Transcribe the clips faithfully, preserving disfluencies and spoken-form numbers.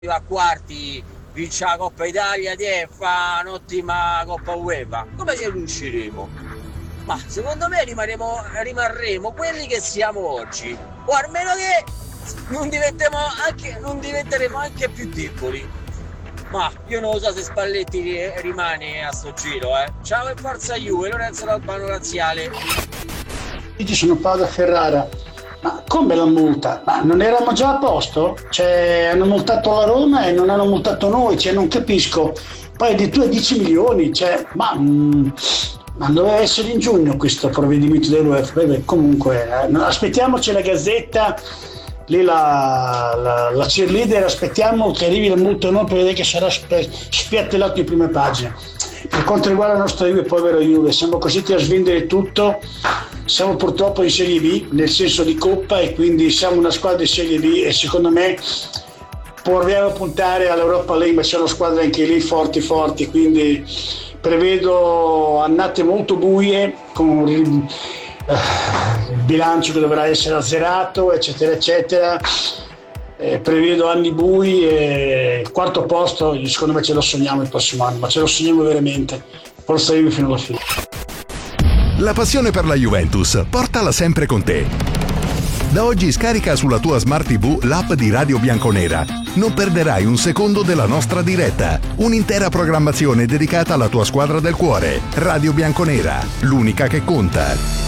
a quarti, vince la Coppa Italia e fa un'ottima Coppa UEFA, come che riusciremo? Ma secondo me rimarremo, rimarremo quelli che siamo oggi, o almeno che non diventeremo anche, non diventeremo anche più deboli. Ma io non lo so se Spalletti rimane a sto giro, eh. Ciao e forza Juve, Lorenzo D'Albano Laziale. Io sono Paolo Ferrara. Ma come la multa? Ma non eravamo già a posto? Cioè, hanno multato la Roma e non hanno multato noi, cioè non capisco. Poi di tu dieci milioni, cioè, ma, mh, ma doveva essere in giugno questo provvedimento dell'UEFA. Beh, comunque, eh, aspettiamoci la Gazzetta, lì la, la, la cheerleader, aspettiamo che arrivi la multa o no, per vedere che sarà spiattellato in prime pagine. Per quanto riguarda la nostra Juve, povero Juve, siamo costretti a svendere tutto. Siamo purtroppo in Serie B, nel senso di Coppa, e quindi siamo una squadra di Serie B e secondo me proviamo a puntare all'Europa League, ma c'è una squadra anche lì forti forti, quindi prevedo annate molto buie con il bilancio che dovrà essere azzerato, eccetera eccetera. Eh, prevedo anni bui e il quarto posto secondo me ce lo sogniamo il prossimo anno, ma ce lo sogniamo veramente. Forza Juve fino alla fine. La passione per la Juventus, portala sempre con te. Da oggi scarica sulla tua Smart tivù l'app di Radio Bianconera. Non perderai un secondo della nostra diretta. Un'intera programmazione dedicata alla tua squadra del cuore. Radio Bianconera, l'unica che conta.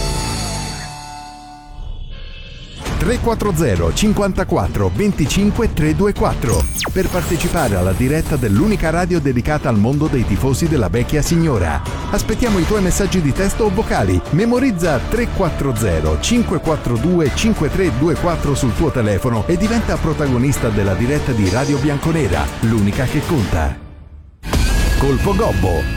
tre quattro zero cinquantaquattro venticinque trecentoventiquattro per partecipare alla diretta dell'unica radio dedicata al mondo dei tifosi della vecchia signora. Aspettiamo i tuoi messaggi di testo o vocali. Memorizza tre quattro zero cinque quattro due cinque tre due quattro sul tuo telefono e diventa protagonista della diretta di Radio Bianconera, l'unica che conta. Colpo Gobbo.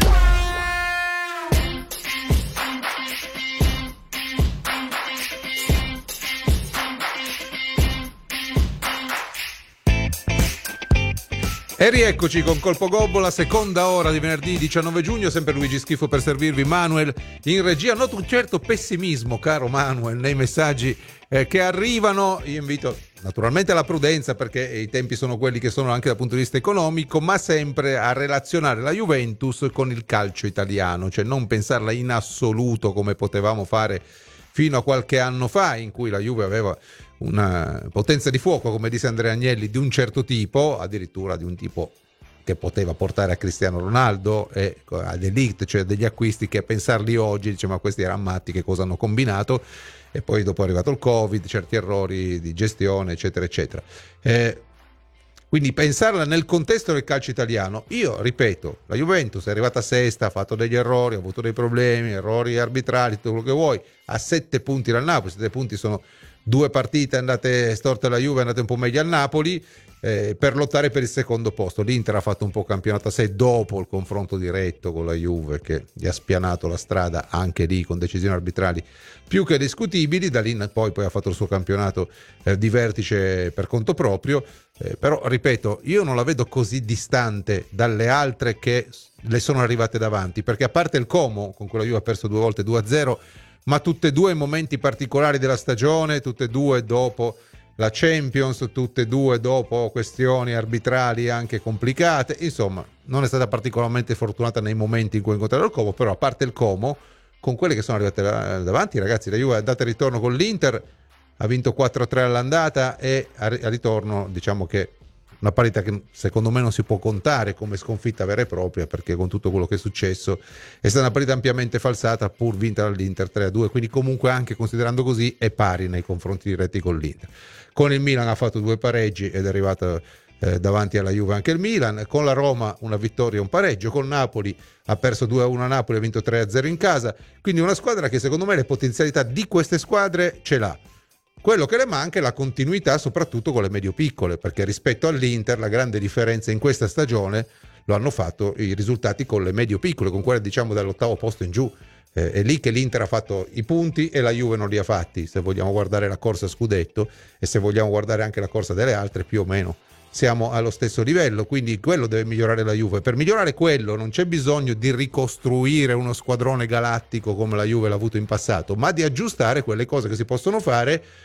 E rieccoci con Colpo Gobbo, la seconda ora di venerdì diciannove giugno, sempre Luigi Schifo per servirvi, Manuel in regia. Noto un certo pessimismo, caro Manuel, nei messaggi eh, che arrivano. Io invito naturalmente alla prudenza, perché i tempi sono quelli che sono anche dal punto di vista economico, ma sempre a relazionare la Juventus con il calcio italiano, cioè non pensarla in assoluto come potevamo fare fino a qualche anno fa, in cui la Juve aveva una potenza di fuoco, come disse Andrea Agnelli, di un certo tipo, addirittura di un tipo che poteva portare a Cristiano Ronaldo e ad elite, cioè degli acquisti che a pensarli oggi dice ma questi erano matti, che cosa hanno combinato? E poi dopo è arrivato il Covid, certi errori di gestione, eccetera eccetera. Eh, quindi pensarla nel contesto del calcio italiano, io ripeto, la Juventus è arrivata sesta, ha fatto degli errori, ha avuto dei problemi, errori arbitrali, tutto quello che vuoi, a sette punti dal Napoli. Sette punti sono due partite andate storte alla Juve, andate un po' meglio al Napoli, eh, per lottare per il secondo posto. L'Inter ha fatto un po' campionato a sé dopo il confronto diretto con la Juve, che gli ha spianato la strada anche lì con decisioni arbitrali più che discutibili. Da lì in poi, poi ha fatto il suo campionato eh, di vertice per conto proprio, eh, però ripeto, io non la vedo così distante dalle altre che le sono arrivate davanti, perché a parte il Como, con cui la Juve ha perso due volte due a zero, ma tutte e due in momenti particolari della stagione, tutte e due dopo la Champions, tutte e due dopo questioni arbitrali anche complicate. Insomma, non è stata particolarmente fortunata nei momenti in cui ha incontrato il Como, però a parte il Como, con quelle che sono arrivate davanti, ragazzi, la Juve è andata e ritorno con l'Inter, ha vinto quattro a tre all'andata e a ritorno diciamo che una partita che secondo me non si può contare come sconfitta vera e propria, perché con tutto quello che è successo è stata una partita ampiamente falsata, pur vinta dall'Inter tre a due, quindi comunque anche considerando così è pari nei confronti diretti con l'Inter. Con il Milan ha fatto due pareggi ed è arrivato eh, davanti alla Juve anche il Milan. Con la Roma una vittoria e un pareggio, con Napoli ha perso due a uno a Napoli, ha vinto tre a zero in casa, quindi una squadra che secondo me le potenzialità di queste squadre ce l'ha. Quello che le manca è la continuità, soprattutto con le medio-piccole, perché rispetto all'Inter la grande differenza in questa stagione lo hanno fatto i risultati con le medio-piccole, con quelle diciamo dall'ottavo posto in giù. Eh, è lì che l'Inter ha fatto i punti e la Juve non li ha fatti, se vogliamo guardare la corsa a scudetto e se vogliamo guardare anche la corsa delle altre, più o meno siamo allo stesso livello, quindi quello deve migliorare la Juve. Per migliorare quello non c'è bisogno di ricostruire uno squadrone galattico come la Juve l'ha avuto in passato, ma di aggiustare quelle cose che si possono fare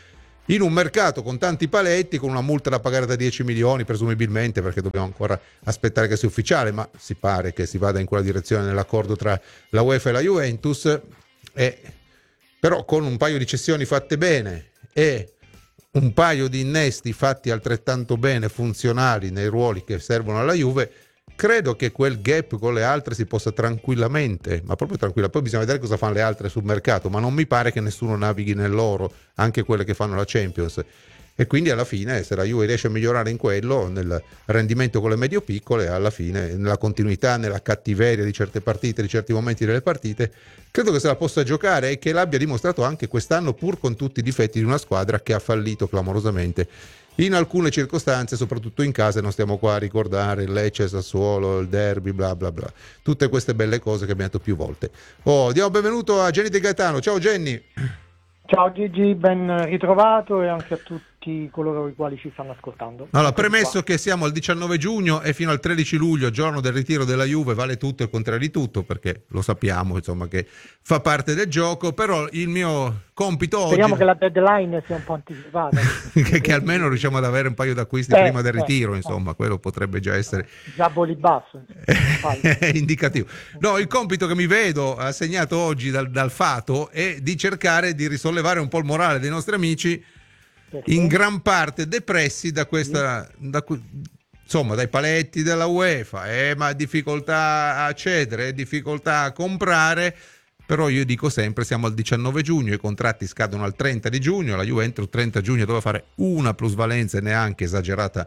in un mercato con tanti paletti, con una multa da pagare da dieci milioni presumibilmente, perché dobbiamo ancora aspettare che sia ufficiale, ma si pare che si vada in quella direzione nell'accordo tra la UEFA e la Juventus, e, però con un paio di cessioni fatte bene e un paio di innesti fatti altrettanto bene, funzionali nei ruoli che servono alla Juve, credo che quel gap con le altre si possa tranquillamente, ma proprio tranquilla, poi bisogna vedere cosa fanno le altre sul mercato, ma non mi pare che nessuno navighi nell'oro, anche quelle che fanno la Champions, e quindi alla fine se la Juve riesce a migliorare in quello, nel rendimento con le medio-piccole, alla fine nella continuità, nella cattiveria di certe partite, di certi momenti delle partite, credo che se la possa giocare e che l'abbia dimostrato anche quest'anno, pur con tutti i difetti di una squadra che ha fallito clamorosamente in alcune circostanze, soprattutto in casa. Non stiamo qua a ricordare il Lecce, Sassuolo, il derby, bla bla bla, tutte queste belle cose che abbiamo detto più volte. Oh, diamo benvenuto a Genny De Gaetano. Ciao Genny. Ciao Gigi, ben ritrovato, e anche a tutti coloro i quali ci stanno ascoltando. Allora, premesso che siamo al diciannove giugno e fino al tredici luglio, giorno del ritiro della Juve, vale tutto e il contrario di tutto, perché lo sappiamo, insomma, che fa parte del gioco, però il mio compito Speriamo oggi... che la deadline sia un po' anticipata. che, che almeno riusciamo ad avere un paio d'acquisti eh, prima del eh, ritiro, eh. insomma, quello potrebbe già essere... Già voli basso. indicativo. No, il compito che mi vedo assegnato oggi dal, dal Fato è di cercare di risollevare un po' il morale dei nostri amici, Perché? in gran parte depressi da questa, da, insomma, dai paletti della UEFA, eh, ma difficoltà a cedere, difficoltà a comprare. Però io dico sempre, siamo al diciannove giugno, i contratti scadono al trenta di giugno, la Juve entro il trenta giugno doveva fare una plusvalenza, neanche esagerata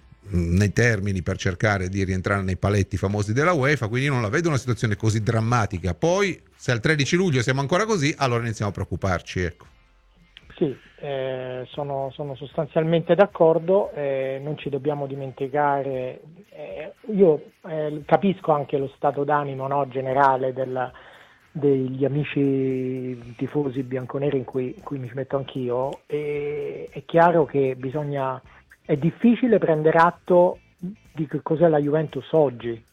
nei termini, per cercare di rientrare nei paletti famosi della UEFA, quindi io non la vedo una situazione così drammatica. Poi se al tredici luglio siamo ancora così, allora iniziamo a preoccuparci, ecco. Sì, eh, sono, sono sostanzialmente d'accordo, eh, non ci dobbiamo dimenticare, eh, io eh, capisco anche lo stato d'animo, no, generale del, degli amici tifosi bianconeri in cui, in cui mi metto anch'io, e è chiaro che bisogna, è difficile prendere atto di che cos'è la Juventus oggi.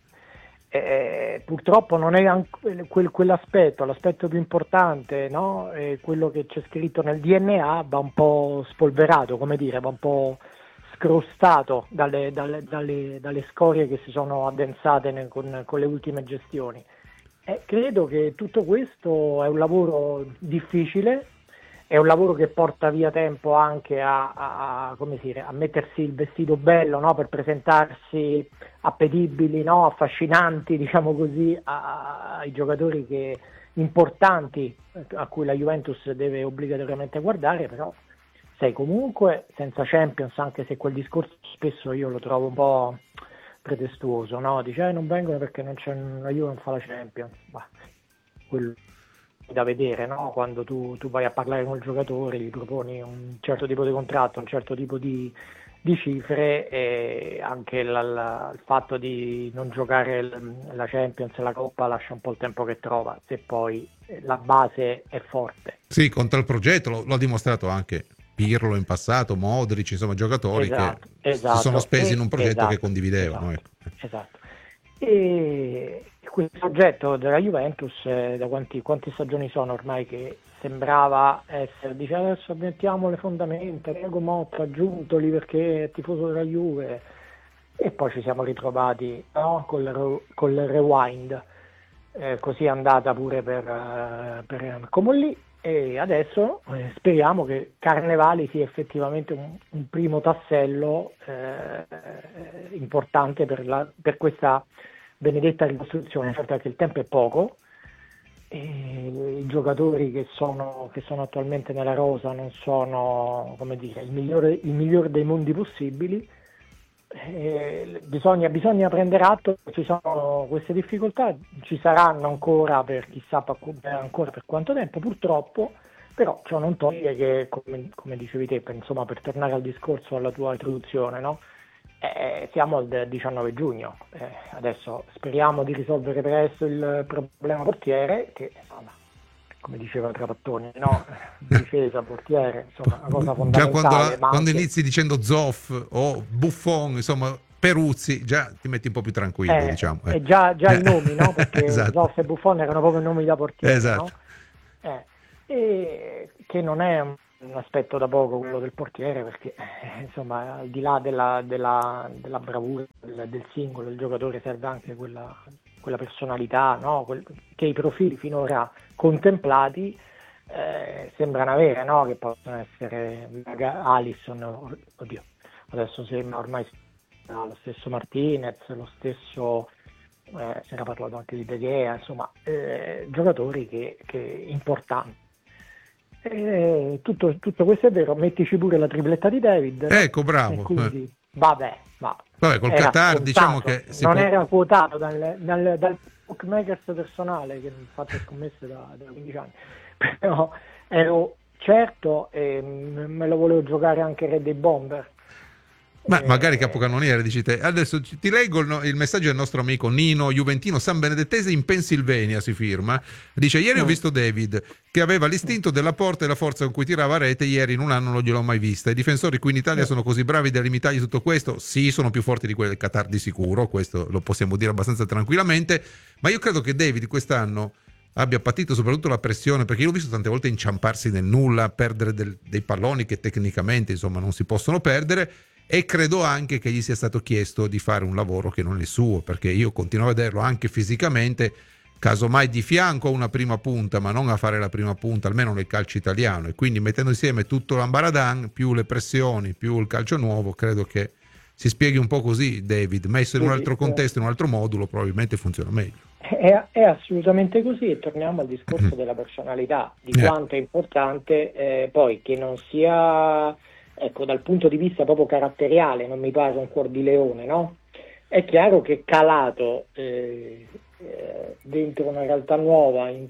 Eh, purtroppo non è anche quel, quell'aspetto, l'aspetto più importante, no? Eh, quello che c'è scritto nel D N A va un po' spolverato, come dire, va un po' scrostato dalle, dalle, dalle, dalle scorie che si sono addensate nel, con, con le ultime gestioni. Eh, credo che tutto questo è un lavoro difficile, è un lavoro che porta via tempo anche a, a, a, come dire, a mettersi il vestito bello, no? Per presentarsi appetibili, no? Affascinanti, diciamo così, a, ai giocatori che, importanti, a cui la Juventus deve obbligatoriamente guardare. Però sei comunque senza Champions, anche se quel discorso spesso io lo trovo un po' pretestuoso, no? Dice eh, non vengono perché non c'è, la Juve non fa la Champions. Bah, quello da vedere, no? Quando tu, tu vai a parlare con il giocatore, gli proponi un certo tipo di contratto, un certo tipo di, di cifre, e anche la, la, il fatto di non giocare la Champions e la Coppa lascia un po' il tempo che trova, se poi la base è forte. Sì, contro il progetto lo, lo ha dimostrato anche Pirlo in passato, Modric, insomma giocatori esatto, che esatto. si sono spesi e, in un progetto esatto, che condividevano. Esatto, ecco. esatto. E quel progetto della Juventus, eh, da quanti, quante stagioni sono ormai che sembrava essere, dice adesso mettiamo le fondamenta, Diego Motta, aggiuntoli perché è tifoso della Juve, e poi ci siamo ritrovati, no? col, col rewind, eh, così è andata pure per, uh, per Comolli, e adesso eh, speriamo che Carnevali sia effettivamente un, un primo tassello eh, importante per, la, per questa benedetta ricostruzione. Certo che il tempo è poco, e i giocatori che sono, che sono attualmente nella rosa non sono, come dire, il migliore, il migliore dei mondi possibili. Eh, bisogna, bisogna prendere atto che ci sono queste difficoltà, ci saranno ancora per chissà per, ancora per quanto tempo, purtroppo, però ciò non toglie che, come, come dicevi te, per, insomma, per tornare al discorso, alla tua introduzione, no? Eh, siamo al diciannove giugno, eh, adesso speriamo di risolvere presto il problema portiere, che insomma, come diceva Trapattoni, no? Difesa, portiere, insomma, una cosa fondamentale. Già quando, la, ma quando anche... inizi dicendo Zoff o Buffon, insomma Peruzzi, già ti metti un po' più tranquillo, eh, diciamo. Eh. E già, già i nomi, no? Perché esatto. Zoff e Buffon erano proprio nomi da portiere, esatto. no? Eh, e che non è un aspetto da poco quello del portiere, perché eh, insomma al di là della, della, della bravura del, del singolo, il giocatore serve anche quella, quella personalità, no? Quel, che i profili finora contemplati eh, sembrano avere, no? Che possono essere Alisson, oddio, adesso sembra ormai lo stesso Martinez, lo stesso eh, si era parlato anche di De Gea, insomma eh, giocatori che, che importanti. Eh, tutto, tutto questo è vero, mettici pure la tripletta di David. Ecco, bravo. E quindi, eh. vabbè, ma Vabbè, col era Qatar scontato, diciamo che si non può... era quotato dal, dal, dal bookmakers personale che faccio scommesse da, da quindici anni, però ero certo e me lo volevo giocare anche Red Dead Bomber. Ma Eh, magari capocannoniere, dici te. Adesso ti ti leggo il, no- il messaggio del nostro amico Nino Juventino San Benedettese in Pennsylvania, si firma. Dice: ieri ho Mm. visto David che aveva l'istinto della porta e la forza con cui tirava a rete. Ieri in un anno non gliel'ho mai vista. I difensori qui in Italia Mm. sono così bravi da limitargli tutto questo? Sì, sono più forti di quelli del Qatar di sicuro, questo lo possiamo dire abbastanza tranquillamente, ma io credo che David quest'anno abbia patito soprattutto la pressione, perché io l'ho visto tante volte inciamparsi nel nulla, perdere del- dei palloni che tecnicamente insomma non si possono perdere. E credo anche che gli sia stato chiesto di fare un lavoro che non è suo, perché io continuo a vederlo anche fisicamente, casomai di fianco a una prima punta, ma non a fare la prima punta, almeno nel calcio italiano, e quindi mettendo insieme tutto l'ambaradan, più le pressioni, più il calcio nuovo, credo che si spieghi un po' così David, messo in un Sì, altro sì. contesto, in un altro modulo, probabilmente funziona meglio. È, è assolutamente così, e torniamo al discorso della personalità, di Eh. quanto è importante eh, poi che non sia, ecco, dal punto di vista proprio caratteriale, non mi pare un cuor di leone, no? È chiaro che calato eh, eh, dentro una realtà nuova in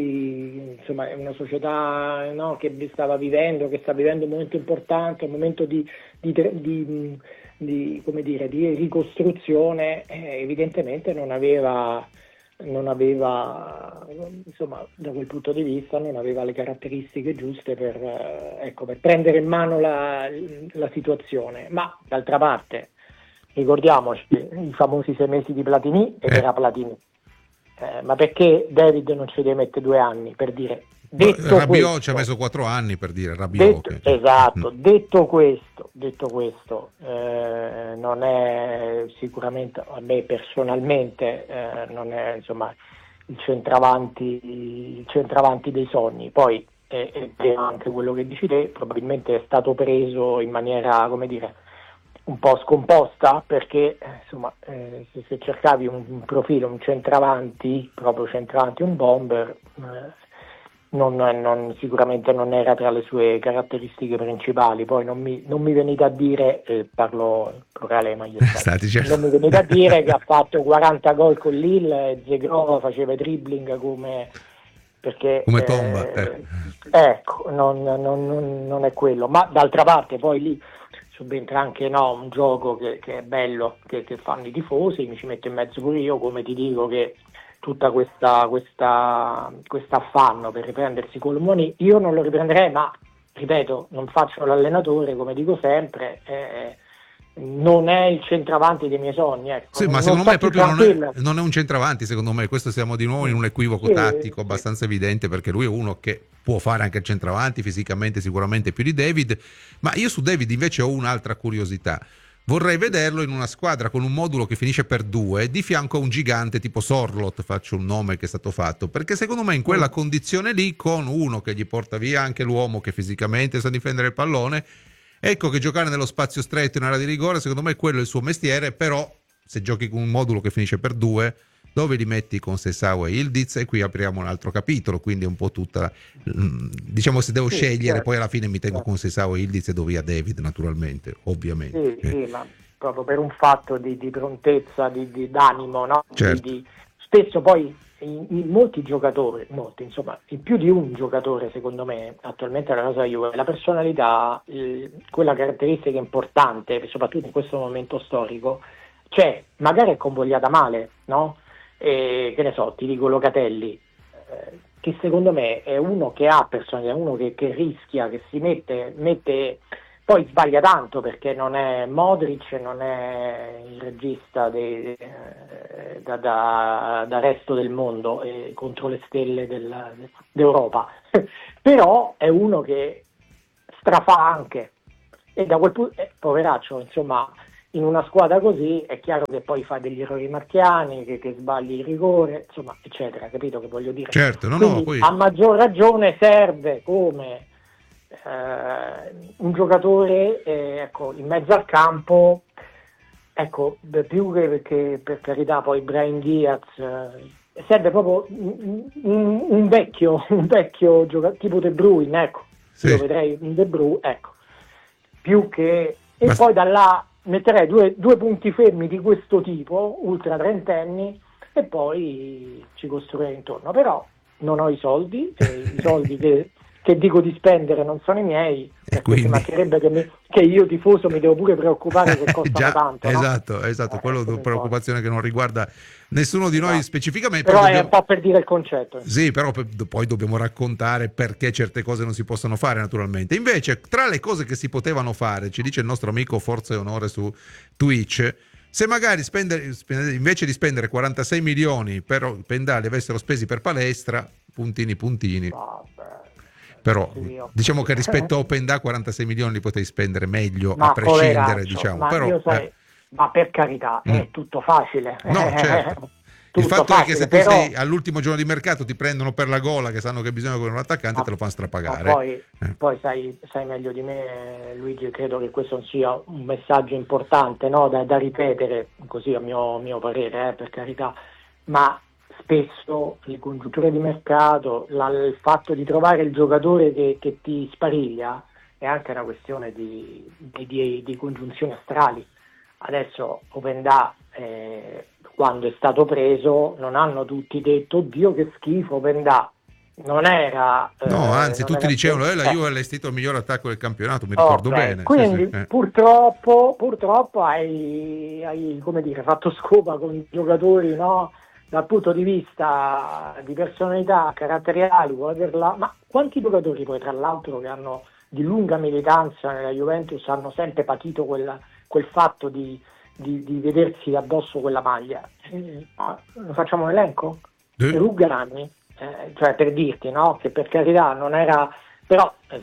cui insomma è una società, no, che stava vivendo, che sta vivendo un momento importante, un momento di, di, di, di, come dire, di ricostruzione, eh, evidentemente non aveva non aveva, insomma, da quel punto di vista non aveva le caratteristiche giuste per, eh, ecco, per prendere in mano la, la situazione. Ma d'altra parte ricordiamoci i famosi sei mesi di Platini, ed Eh. era Platini. Eh, ma perché David non ci deve mettere due anni, per dire? Detto Rabiot questo, ci ha messo quattro anni per dire Rabiot. detto, che- esatto, Mm. detto questo, detto questo eh, non è sicuramente, a me personalmente eh, non è insomma il centravanti, il centravanti dei sogni. Poi è, è vero anche quello che dici te, probabilmente è stato preso in maniera, come dire, un po' scomposta, perché eh, insomma eh, se, se cercavi un, un profilo, un centravanti, proprio centravanti, un bomber, eh, non, non, sicuramente non era tra le sue caratteristiche principali. Poi non mi, non mi venite a dire, eh, parlo plurale maggioritario, Stati, certo. non mi venite a dire che ha fatto quaranta gol con Lille e Zegrova faceva dribbling come... perché Come Tomba, eh, eh. ecco, non, non, non, non è quello. Ma d'altra parte poi lì subentra anche, no, un gioco che, che è bello, che, che fanno i tifosi, mi ci metto in mezzo pure io, come ti dico che tutta questa questa affanno per riprendersi Colomoni, io non lo riprenderei, ma ripeto, non faccio l'allenatore, come dico sempre, eh, non è il centravanti dei miei sogni, ecco. Sì, ma Non secondo sto me più proprio non tranquillo. è, non è un centravanti, secondo me. Questo siamo di nuovo in un equivoco Sì, tattico sì. abbastanza evidente, perché lui è uno che può fare anche il centravanti fisicamente, sicuramente più di David. Ma io su David invece ho un'altra curiosità. Vorrei vederlo in una squadra con un modulo che finisce per due, di fianco a un gigante tipo Sorloth, faccio un nome che è stato fatto, perché secondo me in quella condizione lì, con uno che gli porta via anche l'uomo che fisicamente sa difendere il pallone, ecco che giocare nello spazio stretto in area di rigore, secondo me quello è il suo mestiere. Però se giochi con un modulo che finisce per due, dove li metti con Sessao e Ildiz? E qui apriamo un altro capitolo, quindi è un po' tutta, diciamo, se devo Sì, scegliere, certo, poi alla fine mi tengo certo. con Sessao e Ildiz e do via David, naturalmente, ovviamente. Sì, Eh. sì, ma proprio per un fatto di, di prontezza, di, di- d'animo, no? Certo. Di- di- spesso poi in, in molti giocatori, molti, insomma, in più di un giocatore, secondo me, attualmente la cosa Juve, la personalità, eh, quella caratteristica importante, soprattutto in questo momento storico, c'è, magari è convogliata male, no? E, che ne so, ti dico Locatelli, eh, che secondo me è uno che ha personalità, uno che, che rischia, che si mette, mette, poi sbaglia tanto, perché non è Modric, non è il regista dei, eh, da, da, da resto del mondo, eh, contro le stelle della- d'Europa, però è uno che strafà anche, e da quel punto, eh, poveraccio, insomma, in una squadra così è chiaro che poi fa degli errori marchiani, che, che sbagli il rigore, insomma, eccetera, capito che voglio dire? Certo, no, Quindi, no, poi... a maggior ragione serve come eh, un giocatore eh, ecco, in mezzo al campo, ecco, più che, che per carità poi Brahim Diaz, eh, serve proprio un, un, un vecchio, un vecchio giocatore tipo De Bruyne, ecco, sì. Io vedrei un De Bruyne, ecco, più che... E Ma... poi da là metterei due, due punti fermi di questo tipo, ultra trentenni, e poi ci costruirei intorno. Però non ho i soldi, eh, i soldi che, che dico di spendere non sono i miei, perché quindi... ci mancherebbe che, mi, che io tifoso mi devo pure preoccupare che costano Già, tanto. esatto, no? esatto, Eh, quello è una ecco, preoccupazione che non riguarda nessuno di noi esatto. specificamente. Però poi è dobbiamo... un po' per dire il concetto. Sì, però poi dobbiamo raccontare perché certe cose non si possono fare, naturalmente. Invece, tra le cose che si potevano fare, ci dice il nostro amico Forza e Onore su Twitch, se magari spendere, invece di spendere quarantasei milioni per i pendali avessero spesi per palestra, puntini puntini. Vabbè. Però Dio. diciamo che rispetto a Open Da quarantasei milioni li potevi spendere meglio, Ma a prescindere, poveraccio, diciamo. ma, Però, io sai, eh. ma per carità, Mm. è tutto facile. No, certo. Il Tutto fatto facile, è che se tu però... sei all'ultimo giorno di mercato ti prendono per la gola, che sanno che bisogna con un attaccante, ma, te lo fanno strapagare. Ma poi, eh. poi sai, sai meglio di me, Luigi, credo che questo sia un messaggio importante, no? da, da ripetere, così a mio, mio parere, eh, per carità, ma spesso le congiunture di mercato, la, il fatto di trovare il giocatore che, che ti spariglia è anche una questione di, di, di, di congiunzioni astrali. Adesso Open Da, eh, quando è stato preso, non hanno tutti detto oddio che schifo Open Da. Non era... No, eh, anzi, non tutti era dicevano, eh, la eh. Juve ha allestito il miglior attacco del campionato, mi ricordo Okay, bene. quindi Sì, sì, eh. purtroppo, purtroppo hai, hai, come dire, fatto scopa con i giocatori, no? Dal punto di vista di personalità, caratteriali, vuoi averla- ma quanti giocatori poi tra l'altro che hanno di lunga militanza nella Juventus hanno sempre patito quella, quel fatto di, di, di vedersi addosso quella maglia? Eh, lo facciamo un elenco? Eh. Rugani, eh, cioè per dirti, no? Che per carità non era, però eh,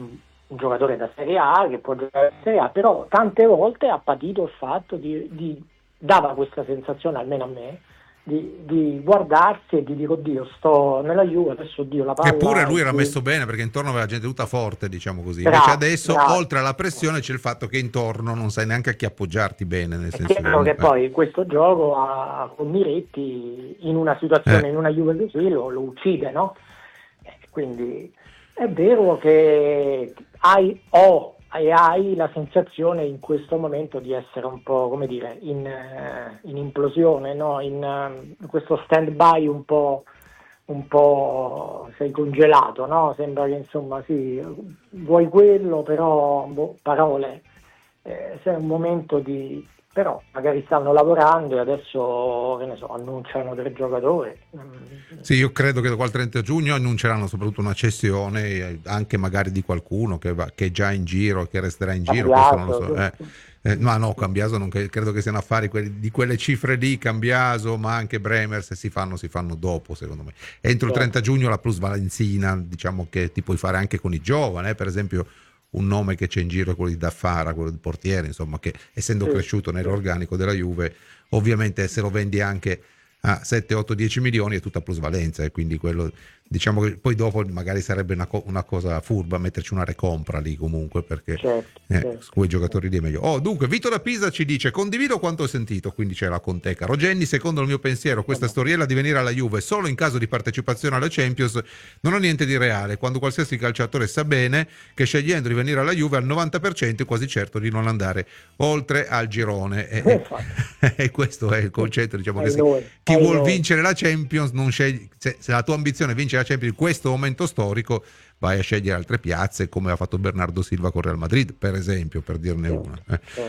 un giocatore da Serie A che può giocare in Serie A, però tante volte ha patito il fatto di, di dava questa sensazione, almeno a me, di, di guardarsi e di dire oddio sto nella Juve, adesso oddio la palla. Eppure lui era qui. messo bene perché intorno aveva gente tutta forte, diciamo così. Bravo, Invece adesso, bravo. oltre alla pressione, c'è il fatto che intorno non sai neanche a chi appoggiarti bene. Nel È senso chiaro che eh. poi questo gioco a, con Miretti in una situazione, Eh. in una Juve così lo, lo uccide, no? Eh, quindi è vero che hai o hai, hai la sensazione in questo momento di essere un po', come dire, in, eh, in implosione, no? In, eh, in questo stand-by un po', un po' sei congelato, no? Sembra che insomma sì, vuoi quello, però boh, parole, eh, sei un momento di... però magari stanno lavorando e adesso, che ne so, annunciano tre giocatori. Sì, io credo che da qua al trenta giugno annunceranno soprattutto una cessione, eh, anche magari di qualcuno che, va, che è già in giro e che resterà in giro. Cambiaso, questo non lo so. Eh, eh, ma no, Cambiaso non che, credo che siano affari quelli, di quelle cifre lì, Cambiaso, ma anche Bremer, se si fanno, si fanno dopo, secondo me. Entro il trenta giugno la plusvalenzina, diciamo che ti puoi fare anche con i giovani, eh, per esempio un nome che c'è in giro è quello di Daffara, quello del portiere, insomma, che essendo sì, cresciuto sì. nell'organico della Juve, ovviamente se lo vendi anche a sette, otto, dieci milioni è tutta plusvalenza, e quindi quello, diciamo che poi dopo magari sarebbe una, co- una cosa furba metterci una recompra lì comunque, perché Certo, eh, certo. su quei giocatori lì è meglio. Oh, dunque Vito da Pisa ci dice: condivido quanto ho sentito, quindi c'è la conteca Rogenni, secondo il mio pensiero questa storiella di venire alla Juve solo in caso di partecipazione alla Champions non ha niente di reale, quando qualsiasi calciatore sa bene che scegliendo di venire alla Juve al novanta per cento è quasi certo di non andare oltre al girone, e, e, e questo è il concetto, diciamo, che se, chi Ai vuol noi. vincere la Champions non sceglie, se, se la tua ambizione è vincere la Champions in questo momento storico, vai a scegliere altre piazze, come ha fatto Bernardo Silva con Real Madrid, per esempio, per dirne una. Eh.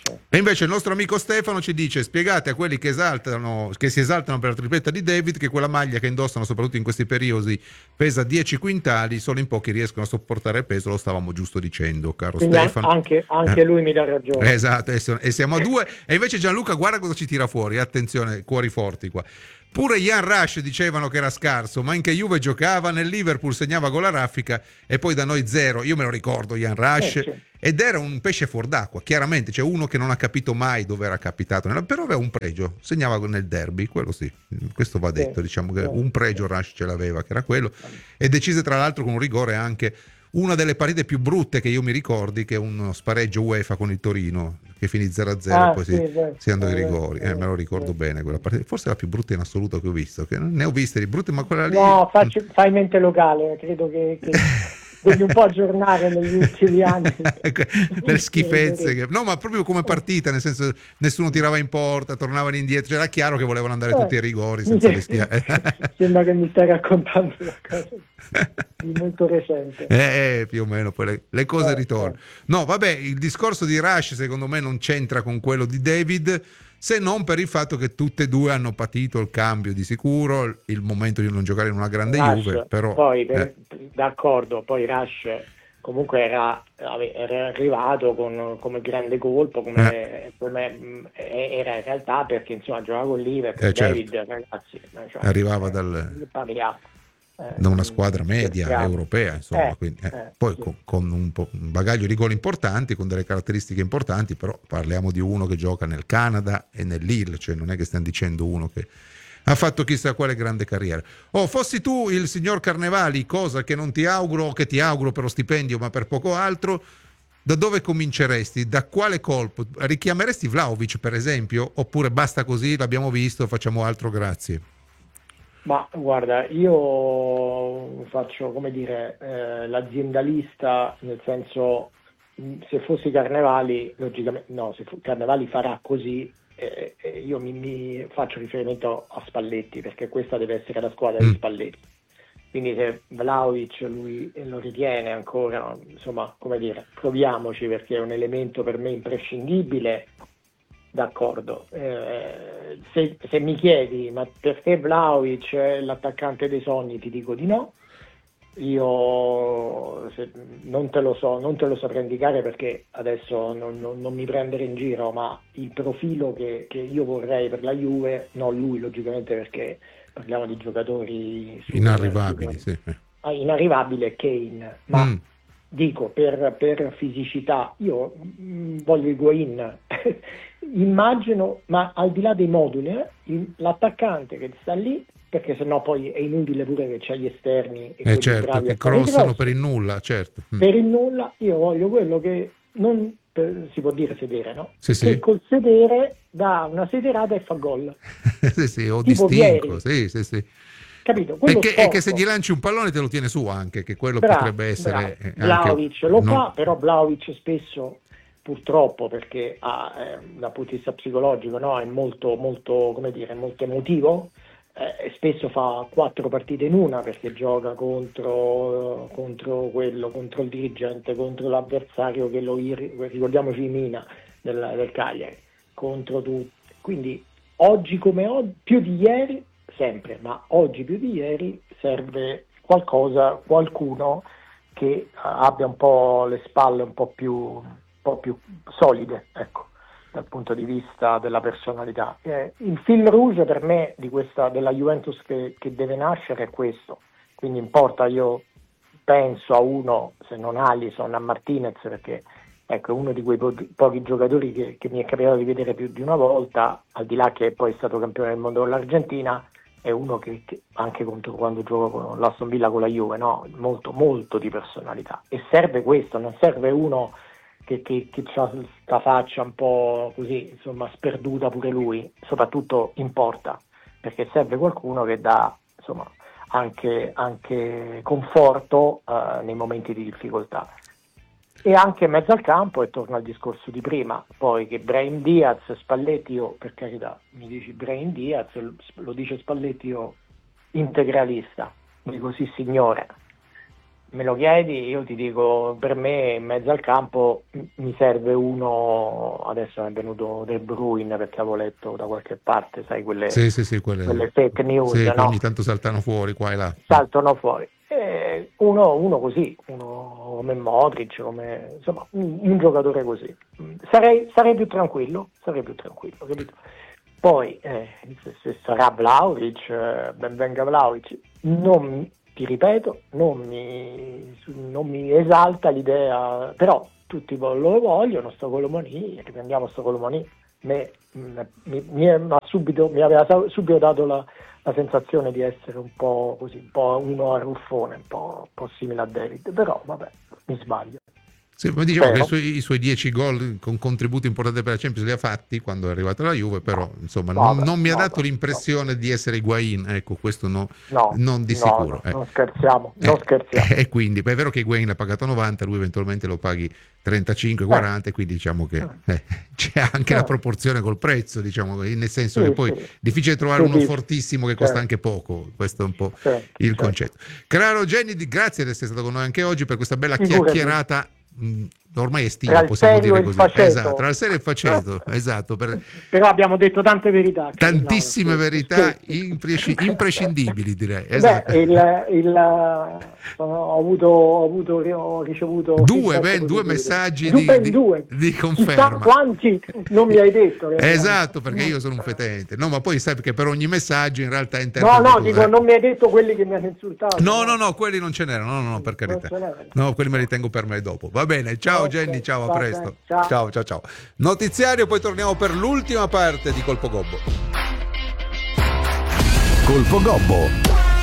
E invece il nostro amico Stefano ci dice: spiegate a quelli che esaltano, che si esaltano per la tripletta di David, che quella maglia che indossano soprattutto in questi periodi pesa dieci quintali, solo in pochi riescono a sopportare il peso. Lo stavamo giusto dicendo, caro Quindi Stefano. Anche, anche Eh. lui mi dà ragione. Esatto, e siamo a due. E invece Gianluca, guarda cosa ci tira fuori, attenzione, cuori forti qua. Pure Ian Rush dicevano che era scarso, ma in che Juve giocava, nel Liverpool segnava gol a raffica e poi da noi zero. Io me lo ricordo Ian Rush, Eh, sì. ed era un pesce fuor d'acqua, chiaramente, c'è uno che non ha capito mai dove era capitato, però aveva un pregio, segnava nel derby, quello sì, questo va detto, Sì. diciamo che Sì. un pregio Rush ce l'aveva, che era quello, e decise tra l'altro con un rigore anche una delle partite più brutte che io mi ricordi, che è uno spareggio UEFA con il Torino, che finì zero a zero Ah, e poi sì, si, sì, si andò ai sì, rigori. sì, Eh, me lo ricordo sì. bene quella partita, forse la più brutta in assoluto che ho visto, che ne ho viste di brutte, ma quella lì... No, facci, fai mente locale, credo che, che devi un po' aggiornare negli ultimi anni. Le schifezze che... no, ma proprio come partita, nel senso nessuno tirava in porta, tornavano indietro, era chiaro che volevano andare tutti ai rigori senza rischiare. Sembra che mi stai raccontando una cosa di molto recente. Eh, più o meno poi le, le cose Eh, ritornano. eh. No, vabbè, il discorso di Rush secondo me non c'entra con quello di David, se non per il fatto che tutte e due hanno patito il cambio di sicuro, il momento di non giocare in una grande Rush, Juve, però poi per- eh, d'accordo, poi Rush comunque era, era arrivato con, come grande colpo, come, come mh, era in realtà, perché insomma giocava con Liverpool, Eh, certo. David, ragazzi, cioè, Arrivava eh, dal- parliamo, eh, da una squadra media scherziamo. europea, insomma, Eh, quindi, eh, eh, poi sì. con, con un, po', un bagaglio di gol importanti, con delle caratteristiche importanti, però parliamo di uno che gioca nel Canada e nell'I L, cioè non è che stiamo dicendo uno che ha fatto chissà quale grande carriera. Oh, fossi tu il signor Carnevali, cosa che non ti auguro, che ti auguro per lo stipendio, ma per poco altro, da dove cominceresti? Da quale colpo? Richiameresti Vlahovic, per esempio? Oppure basta così, l'abbiamo visto, facciamo altro, grazie? Ma guarda, io faccio, come dire, eh, l'aziendalista, nel senso, mh, se fossi Carnevali, logicamente, no, se fu- Carnevali farà così, eh, eh, io mi, mi faccio riferimento a Spalletti, perché questa deve essere la squadra Mm. di Spalletti. Quindi se Vlahovic lui lo ritiene ancora, insomma, come dire, proviamoci, perché è un elemento per me imprescindibile. D'accordo, eh, se, se mi chiedi ma perché Vlahovic è l'attaccante dei sogni, ti dico di no. Io se, non te lo so, non te lo saprei indicare, perché adesso non, non, non mi prendere in giro, ma il profilo che, che io vorrei per la Juve, non lui logicamente, perché parliamo di giocatori super- Inarrivabili, super- sì. ah, inarrivabile è Kane, ma Mm. dico per, per fisicità, io mh, voglio Higuain. Immagino, ma al di là dei moduli, eh, il- l'attaccante che sta lì, perché sennò poi è inutile pure che c'è gli esterni e Eh quelli certo, bravi che a fare i crossano cross. per il nulla, certo. Mm. Per il nulla, io voglio quello che non per- si può dire sedere, no? Sì, sì. Che col sedere dà una sederata e fa gol, sì, sì, o Tipo distinto, Vieri. sì, sì, sì. capito? E Quello che, e che se sporco. gli lanci un pallone te lo tiene su anche, che quello Bravo, potrebbe essere bravo. eh, anche... Vlahovic lo non- fa, però Vlahovic spesso, purtroppo, perché ha, eh, dal punto di vista psicologico, no, è molto, molto, come dire, molto emotivo, eh, spesso fa quattro partite in una, perché gioca contro, contro quello, contro il dirigente, contro l'avversario che lo ir- ricordiamoci Mina del, del Cagliari, contro tutti. Quindi oggi come oggi, più di ieri, sempre, ma oggi più di ieri serve qualcosa, qualcuno che abbia un po' le spalle un po' più, un po' più solide, ecco, dal punto di vista della personalità. Eh, il fil rouge per me di questa, della Juventus che, che deve nascere è questo, quindi importa, io penso a uno, se non Alisson, a Martinez, perché ecco, è uno di quei po- pochi giocatori che, che mi è capitato di vedere più di una volta, al di là che poi è stato campione del mondo con l'Argentina, è uno che, che anche contro, quando gioca con l'Aston Villa, con la Juve, no? molto molto di personalità, e serve questo, non serve uno che, che, che ha questa faccia un po' così, insomma, sperduta pure lui, soprattutto in porta, perché serve qualcuno che dà, insomma, anche, anche conforto eh, nei momenti di difficoltà. E anche in mezzo al campo, e torno al discorso di prima, poi che Brahim Diaz, Spalletti, io per carità, mi dici Brahim Diaz, lo dice Spalletti, io integralista, dico sì signore, me lo chiedi, io ti dico, per me in mezzo al campo mi serve uno, adesso è venuto De Bruyne perché avevo letto da qualche parte, sai, quelle, sì, sì, sì, quelle, quelle fake news, sì, no? Ogni tanto saltano fuori qua e là. Saltano fuori. Eh, uno, uno così, uno come Modric, come, insomma, un, un giocatore così. Sarei, sarei più tranquillo, sarei più tranquillo, capito? Poi, eh, se, se sarà Vlahovic, eh, ben venga Vlahovic, non ti ripeto, non mi, non mi esalta l'idea, però tutti lo vogliono, sto Colomoni, riprendiamo sto Colomoni, me, mi, mi, mi, subito, mi aveva subito dato la, la sensazione di essere un po' così, un po' uno a ruffone, un po', un po' simile a David, però vabbè, mi sbaglio. Sì, ma diciamo Però, che i suoi, i suoi dieci gol con contributi importanti per la Champions li ha fatti quando è arrivato alla Juve, però insomma no, non, beh, non mi ha no, dato beh, l'impressione no. di essere Higuain, ecco, questo no, no, non di no, sicuro. No, eh. non scherziamo, non eh, scherziamo. E quindi, beh, è vero che Higuain l'ha pagato novanta, lui eventualmente lo paghi trentacinque quaranta, eh. quindi diciamo che eh, c'è anche eh. la proporzione col prezzo, diciamo, nel senso sì, che poi sì. è difficile trovare sì, uno sì. fortissimo che costa certo. anche poco, questo è un po' certo, il certo. concetto. Caro Genny, grazie di essere stato con noi anche oggi per questa bella Figurati. chiacchierata. Mh, ormai è estiva, Tra il possiamo serio dire e il così, faceto. esatto, tra il serio e il faceto, esatto, per... però abbiamo detto tante verità, tantissime no, verità sì. impresci... imprescindibili, direi. Esatto. Beh, il, il, sono, ho avuto, ho avuto ho ricevuto due, ben, due messaggi due, di, di, due. di conferma. Chissà quanti non mi hai detto. Esatto, perché io sono un fetente. No, ma poi sai che per ogni messaggio in realtà no, interpreto no, tu, dico, eh. non mi hai detto quelli che mi hanno insultato. No, no, no, quelli non ce n'erano, no, no, no, per carità. No, quelli me li tengo per me dopo. Va bene, ciao okay, Genny, ciao, a presto. Ciao. ciao, ciao, ciao. Notiziario, poi torniamo per l'ultima parte di Colpo Gobbo. Colpo Gobbo.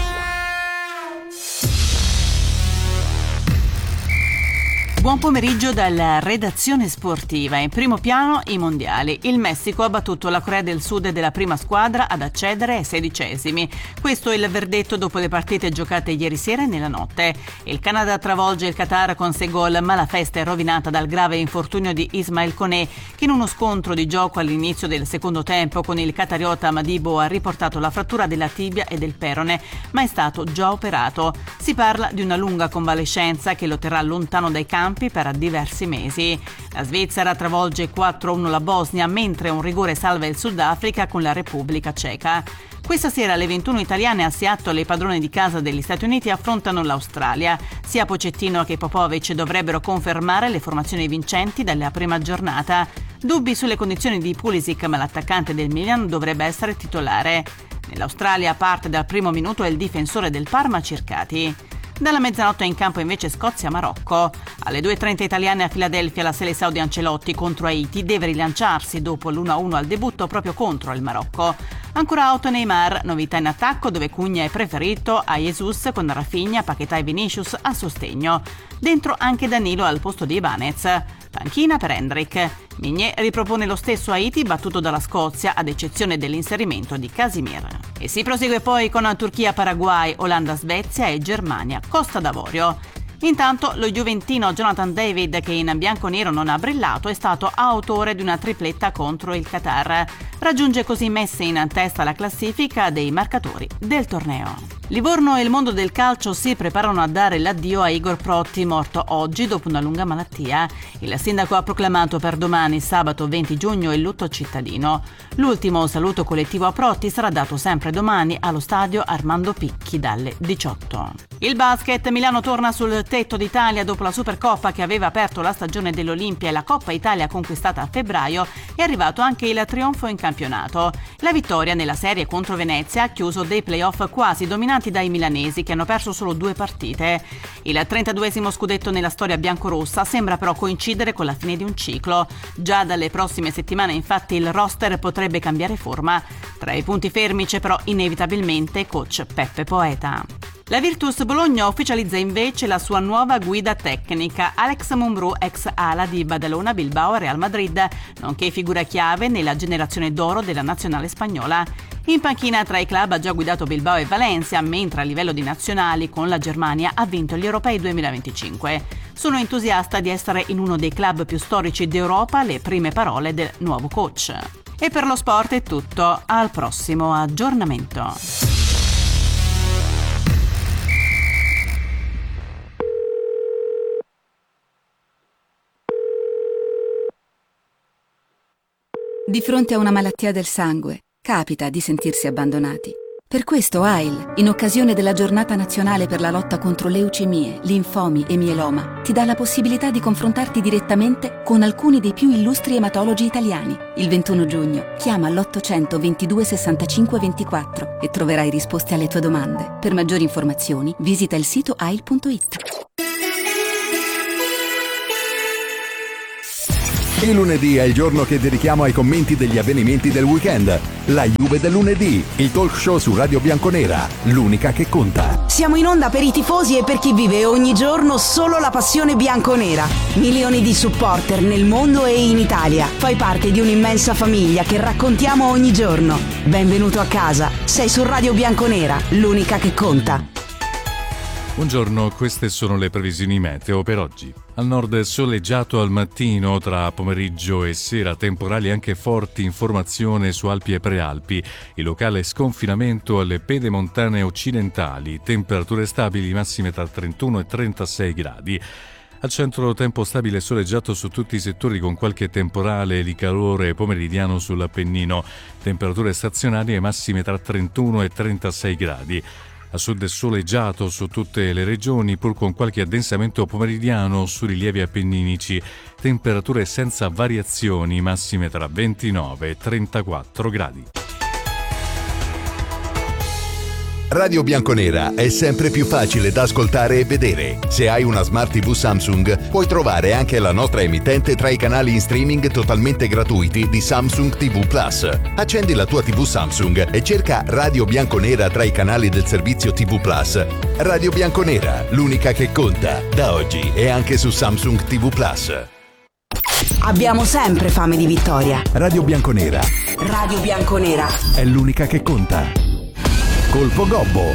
Buon pomeriggio dalla redazione sportiva. In primo piano i mondiali. Il Messico ha battuto la Corea del Sud della prima squadra ad accedere ai sedicesimi. Questo è il verdetto dopo le partite giocate ieri sera e nella notte. Il Canada travolge il Qatar con sei gol, ma la festa è rovinata dal grave infortunio di Ismail Koné, che in uno scontro di gioco all'inizio del secondo tempo con il qatariota Madibo ha riportato la frattura della tibia e del perone, ma è stato già operato. Si parla di una lunga convalescenza che lo terrà lontano dai campi per diversi mesi. La Svizzera travolge quattro a uno la Bosnia, mentre un rigore salva il Sudafrica con la Repubblica Ceca. Questa sera le ventuno italiane a Seattle, le padrone di casa degli Stati Uniti, affrontano l'Australia. Sia Pochettino che Popovic dovrebbero confermare le formazioni vincenti dalla prima giornata. Dubbi sulle condizioni di Pulisic, ma l'attaccante del Milan dovrebbe essere titolare. Nell'Australia parte dal primo minuto il difensore del Parma Circati. Dalla mezzanotte in campo invece Scozia-Marocco. Alle due e trenta italiane a Filadelfia la Seleção di Ancelotti contro Haiti deve rilanciarsi dopo l'uno a uno al debutto proprio contro il Marocco. Ancora out Neymar, novità in attacco dove Cugna è preferito a Jesus con Rafinha, Paquetá e Vinicius a sostegno. Dentro anche Danilo al posto di Ibanez. Panchina per Hendrik. Migné ripropone lo stesso Haiti battuto dalla Scozia ad eccezione dell'inserimento di Casimir. E si prosegue poi con Turchia-Paraguay, Olanda-Svezia e Germania-Costa d'Avorio. Intanto lo juventino Jonathan David, che in bianco-nero non ha brillato, è stato autore di una tripletta contro il Qatar. Raggiunge così Messi in testa alla classifica dei marcatori del torneo. Livorno e il mondo del calcio si preparano a dare l'addio a Igor Protti, morto oggi dopo una lunga malattia. Il sindaco ha proclamato per domani, sabato venti giugno, il lutto cittadino. L'ultimo saluto collettivo a Protti sarà dato sempre domani allo stadio Armando Picchi dalle diciotto. Il basket, Milano torna sul tetto d'Italia dopo la Supercoppa che aveva aperto la stagione dell'Olimpia e la Coppa Italia conquistata a febbraio. È arrivato anche il trionfo in campionato. La vittoria nella serie contro Venezia ha chiuso dei playoff quasi dominanti dai milanesi, che hanno perso solo due partite. Il trentaduesimo scudetto nella storia biancorossa sembra però coincidere con la fine di un ciclo. Già dalle prossime settimane infatti il roster potrebbe cambiare forma. Tra i punti fermi c'è però inevitabilmente coach Peppe Poeta. La Virtus Bologna ufficializza invece la sua nuova guida tecnica. Alex Mumbrú, ex ala di Badalona, Bilbao e Real Madrid, nonché figura chiave nella generazione d'oro della nazionale spagnola. In panchina tra i club ha già guidato Bilbao e Valencia, mentre a livello di nazionali con la Germania ha vinto gli Europei duemilaventicinque. Sono entusiasta di essere in uno dei club più storici d'Europa, le prime parole del nuovo coach. E per lo sport è tutto, al prossimo aggiornamento. Di fronte a una malattia del sangue, capita di sentirsi abbandonati. Per questo A I L, in occasione della Giornata Nazionale per la lotta contro leucemie, linfomi e mieloma, ti dà la possibilità di confrontarti direttamente con alcuni dei più illustri ematologi italiani. Il ventuno giugno chiama all'ottocento ventidue sessantacinque ventiquattro e troverai risposte alle tue domande. Per maggiori informazioni visita il sito A I L punto it. Il lunedì è il giorno che dedichiamo ai commenti degli avvenimenti del weekend. La Juve del lunedì, il talk show su Radio Bianconera, l'unica che conta. Siamo in onda per i tifosi e per chi vive ogni giorno solo la passione bianconera. Milioni di supporter nel mondo e in Italia. Fai parte di un'immensa famiglia che raccontiamo ogni giorno. Benvenuto a casa. Sei su Radio Bianconera, l'unica che conta. Buongiorno, queste sono le previsioni meteo per oggi. Al nord soleggiato al mattino, tra pomeriggio e sera temporali anche forti in formazione su Alpi e Prealpi, il locale sconfinamento alle pedemontane occidentali, temperature stabili massime tra trentuno e trentasei gradi. Al centro tempo stabile e soleggiato su tutti i settori con qualche temporale di calore pomeridiano sull'Appennino, temperature stazionarie massime tra trentuno e trentasei gradi. A sud è soleggiato su tutte le regioni, pur con qualche addensamento pomeridiano su rilievi appenninici. Temperature senza variazioni, massime tra ventinove e trentaquattro gradi. Radio Bianconera è sempre più facile da ascoltare e vedere. Se hai una Smart tivù Samsung, puoi trovare anche la nostra emittente tra i canali in streaming totalmente gratuiti di Samsung tivù Plus. Accendi la tua tivù Samsung e cerca Radio Bianconera tra i canali del servizio tivù Plus. Radio Bianconera, l'unica che conta, da oggi e anche su Samsung tivù Plus. Abbiamo sempre fame di vittoria. Radio Bianconera. Radio Bianconera è l'unica che conta. Colpo Gobbo.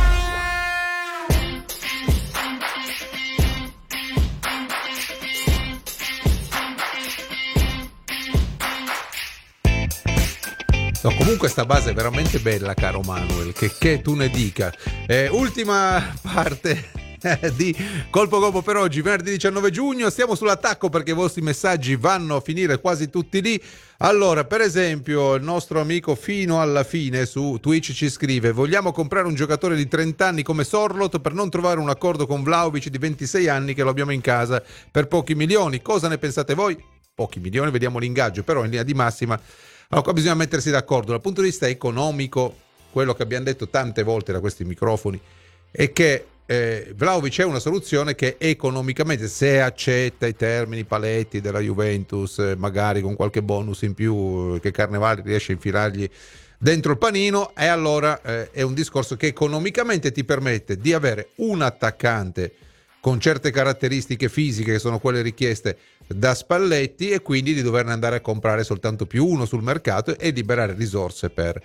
No, comunque sta base è veramente bella, caro Manuel, che, che tu ne dica. Eh, ultima parte di Colpo Gobbo per oggi, venerdì diciannove giugno. Stiamo sull'attacco perché i vostri messaggi vanno a finire quasi tutti lì. Allora, per esempio, il nostro amico Fino alla fine su Twitch ci scrive: vogliamo comprare un giocatore di trenta anni come Sorloth per non trovare un accordo con Vlahovic di ventisei anni che lo abbiamo in casa per pochi milioni. Cosa ne pensate voi? Pochi milioni, vediamo l'ingaggio, però in linea di massima. Allora, qua bisogna mettersi d'accordo. Dal punto di vista economico, quello che abbiamo detto tante volte da questi microfoni è che Eh, Vlahovic è una soluzione che economicamente, se accetta i termini paletti della Juventus, eh, magari con qualche bonus in più eh, che Carnevali riesce a infilargli dentro il panino, e allora eh, è un discorso che economicamente ti permette di avere un attaccante con certe caratteristiche fisiche che sono quelle richieste da Spalletti, e quindi di doverne andare a comprare soltanto più uno sul mercato e liberare risorse per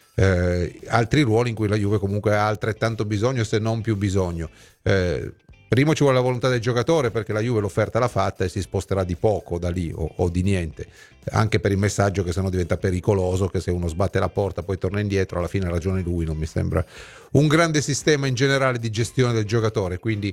Eh, altri ruoli in cui la Juve comunque ha altrettanto bisogno, se non più bisogno. Eh, primo ci vuole la volontà del giocatore, perché la Juve l'offerta l'ha fatta e si sposterà di poco da lì o, o di niente, anche per il messaggio che sennò diventa pericoloso, che se uno sbatte la porta poi torna indietro, alla fine ha ragione lui. Non mi sembra un grande sistema in generale di gestione del giocatore. Quindi,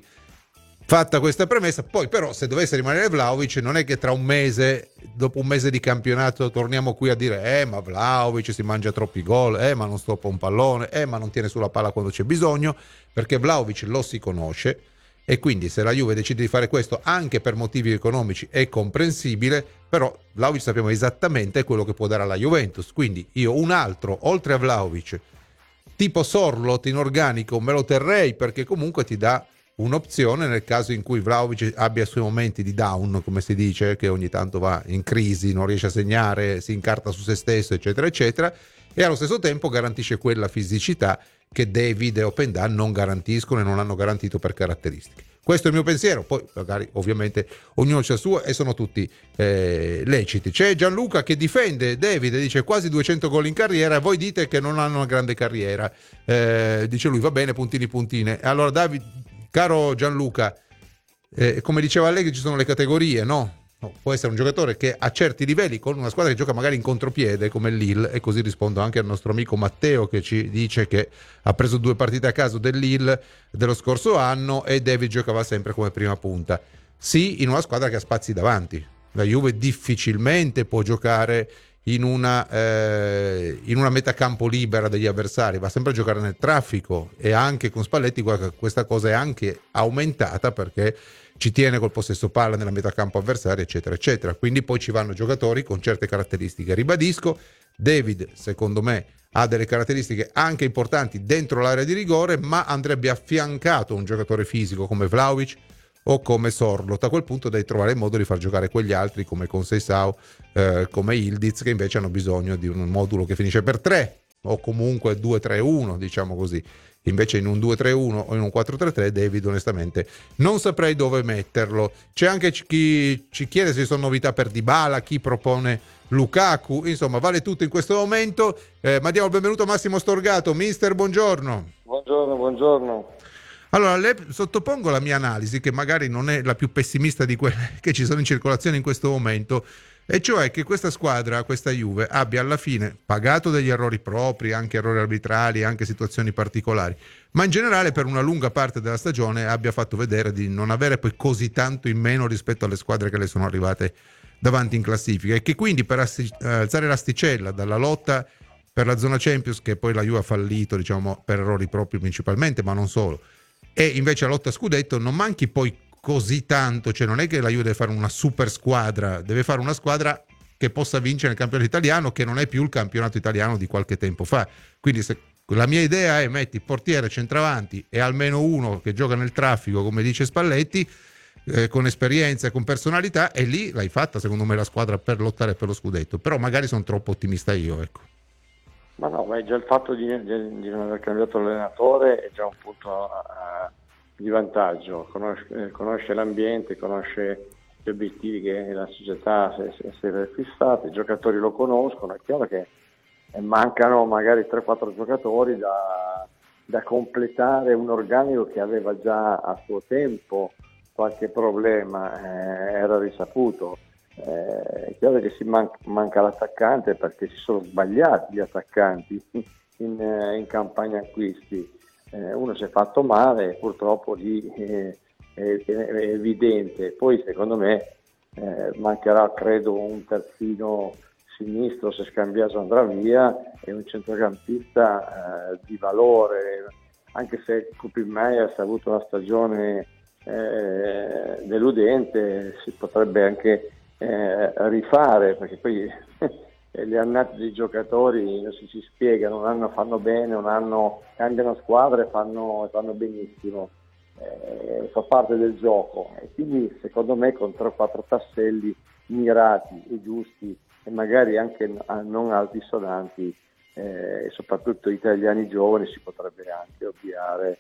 fatta questa premessa, poi però se dovesse rimanere Vlahovic, non è che tra un mese, dopo un mese di campionato, torniamo qui a dire eh ma Vlahovic si mangia troppi gol, eh ma non stoppa un pallone, eh ma non tiene sulla palla quando c'è bisogno, perché Vlahovic lo si conosce, e quindi se la Juve decide di fare questo anche per motivi economici è comprensibile, però Vlahovic sappiamo esattamente quello che può dare alla Juventus. Quindi io un altro, oltre a Vlahovic, tipo Sorloth in organico, me lo terrei, perché comunque ti dà un'opzione nel caso in cui Vlahovic abbia i suoi momenti di down, come si dice, che ogni tanto va in crisi, non riesce a segnare, si incarta su se stesso, eccetera eccetera, e allo stesso tempo garantisce quella fisicità che David e Openda non garantiscono e non hanno garantito per caratteristiche. Questo è il mio pensiero, poi magari ovviamente ognuno c'ha il suo e sono tutti eh, leciti. C'è Gianluca che difende David, dice quasi duecento gol in carriera, voi dite che non hanno una grande carriera, eh, dice lui, va bene, puntini puntine. Allora David, caro Gianluca, eh, come diceva Allegri, ci sono le categorie, no? No, può essere un giocatore che a certi livelli, con una squadra che gioca magari in contropiede come il Lille, e così rispondo anche al nostro amico Matteo che ci dice che ha preso due partite a caso del Lille dello scorso anno e David giocava sempre come prima punta. Sì, in una squadra che ha spazi davanti. La Juve difficilmente può giocare in una, eh, in una metacampo libera degli avversari, va sempre a giocare nel traffico, e anche con Spalletti questa cosa è anche aumentata perché ci tiene col possesso palla nella metacampo avversaria, eccetera eccetera. Quindi poi ci vanno giocatori con certe caratteristiche. Ribadisco, David secondo me ha delle caratteristiche anche importanti dentro l'area di rigore, ma andrebbe affiancato un giocatore fisico come Vlahovic o come Sorloth. A quel punto devi trovare il modo di far giocare quegli altri come Conceição, eh, come Ildiz, che invece hanno bisogno di un modulo che finisce per tre o comunque due tre uno, diciamo così. Invece in un due tre uno o in un quattro tre tre David onestamente non saprei dove metterlo. C'è anche chi ci chiede se ci sono novità per Dybala, chi propone Lukaku, insomma vale tutto in questo momento, eh, ma diamo il benvenuto a Massimo Storgato. Mister, buongiorno. Buongiorno, buongiorno. Allora, le sottopongo la mia analisi, che magari non è la più pessimista di quelle che ci sono in circolazione in questo momento, e cioè che questa squadra, questa Juve, abbia alla fine pagato degli errori propri, anche errori arbitrali, anche situazioni particolari, ma in generale per una lunga parte della stagione abbia fatto vedere di non avere poi così tanto in meno rispetto alle squadre che le sono arrivate davanti in classifica, e che quindi per alzare l'asticella dalla lotta per la zona Champions, che poi la Juve ha fallito, diciamo, per errori propri principalmente, ma non solo, e invece la lotta a scudetto non manchi poi così tanto, cioè non è che la Juve deve fare una super squadra, deve fare una squadra che possa vincere il campionato italiano, che non è più il campionato italiano di qualche tempo fa. Quindi se, la mia idea è metti portiere, centravanti e almeno uno che gioca nel traffico, come dice Spalletti, eh, con esperienza e con personalità, e lì l'hai fatta secondo me la squadra per lottare per lo scudetto. Però magari sono troppo ottimista io, ecco. Ma no, ma già il fatto di, di, di non aver cambiato allenatore è già un punto uh, di vantaggio. Conosce, eh, conosce l'ambiente, conosce gli obiettivi che la società si è prefissata, i giocatori lo conoscono. È chiaro che mancano magari tre quattro giocatori da, da completare un organico che aveva già a suo tempo qualche problema, eh, era risaputo. Eh, è chiaro che si man- manca l'attaccante perché si sono sbagliati gli attaccanti in, eh, in campagna acquisti. Eh, uno si è fatto male, purtroppo lì eh, è, è evidente. Poi secondo me eh, mancherà credo un terzino sinistro se Scambiaso andrà via, e un centrocampista eh, di valore, anche se Koopy Meiers ha avuto una stagione eh, deludente, si potrebbe anche Eh, rifare, perché poi le annate dei giocatori non si, si spiegano, un anno fanno bene, un anno cambiano squadra e fanno, fanno benissimo, eh, fa parte del gioco, e quindi secondo me con tre o quattro tasselli mirati e giusti, e magari anche non altisonanti, eh, e soprattutto italiani giovani, si potrebbe anche ovviare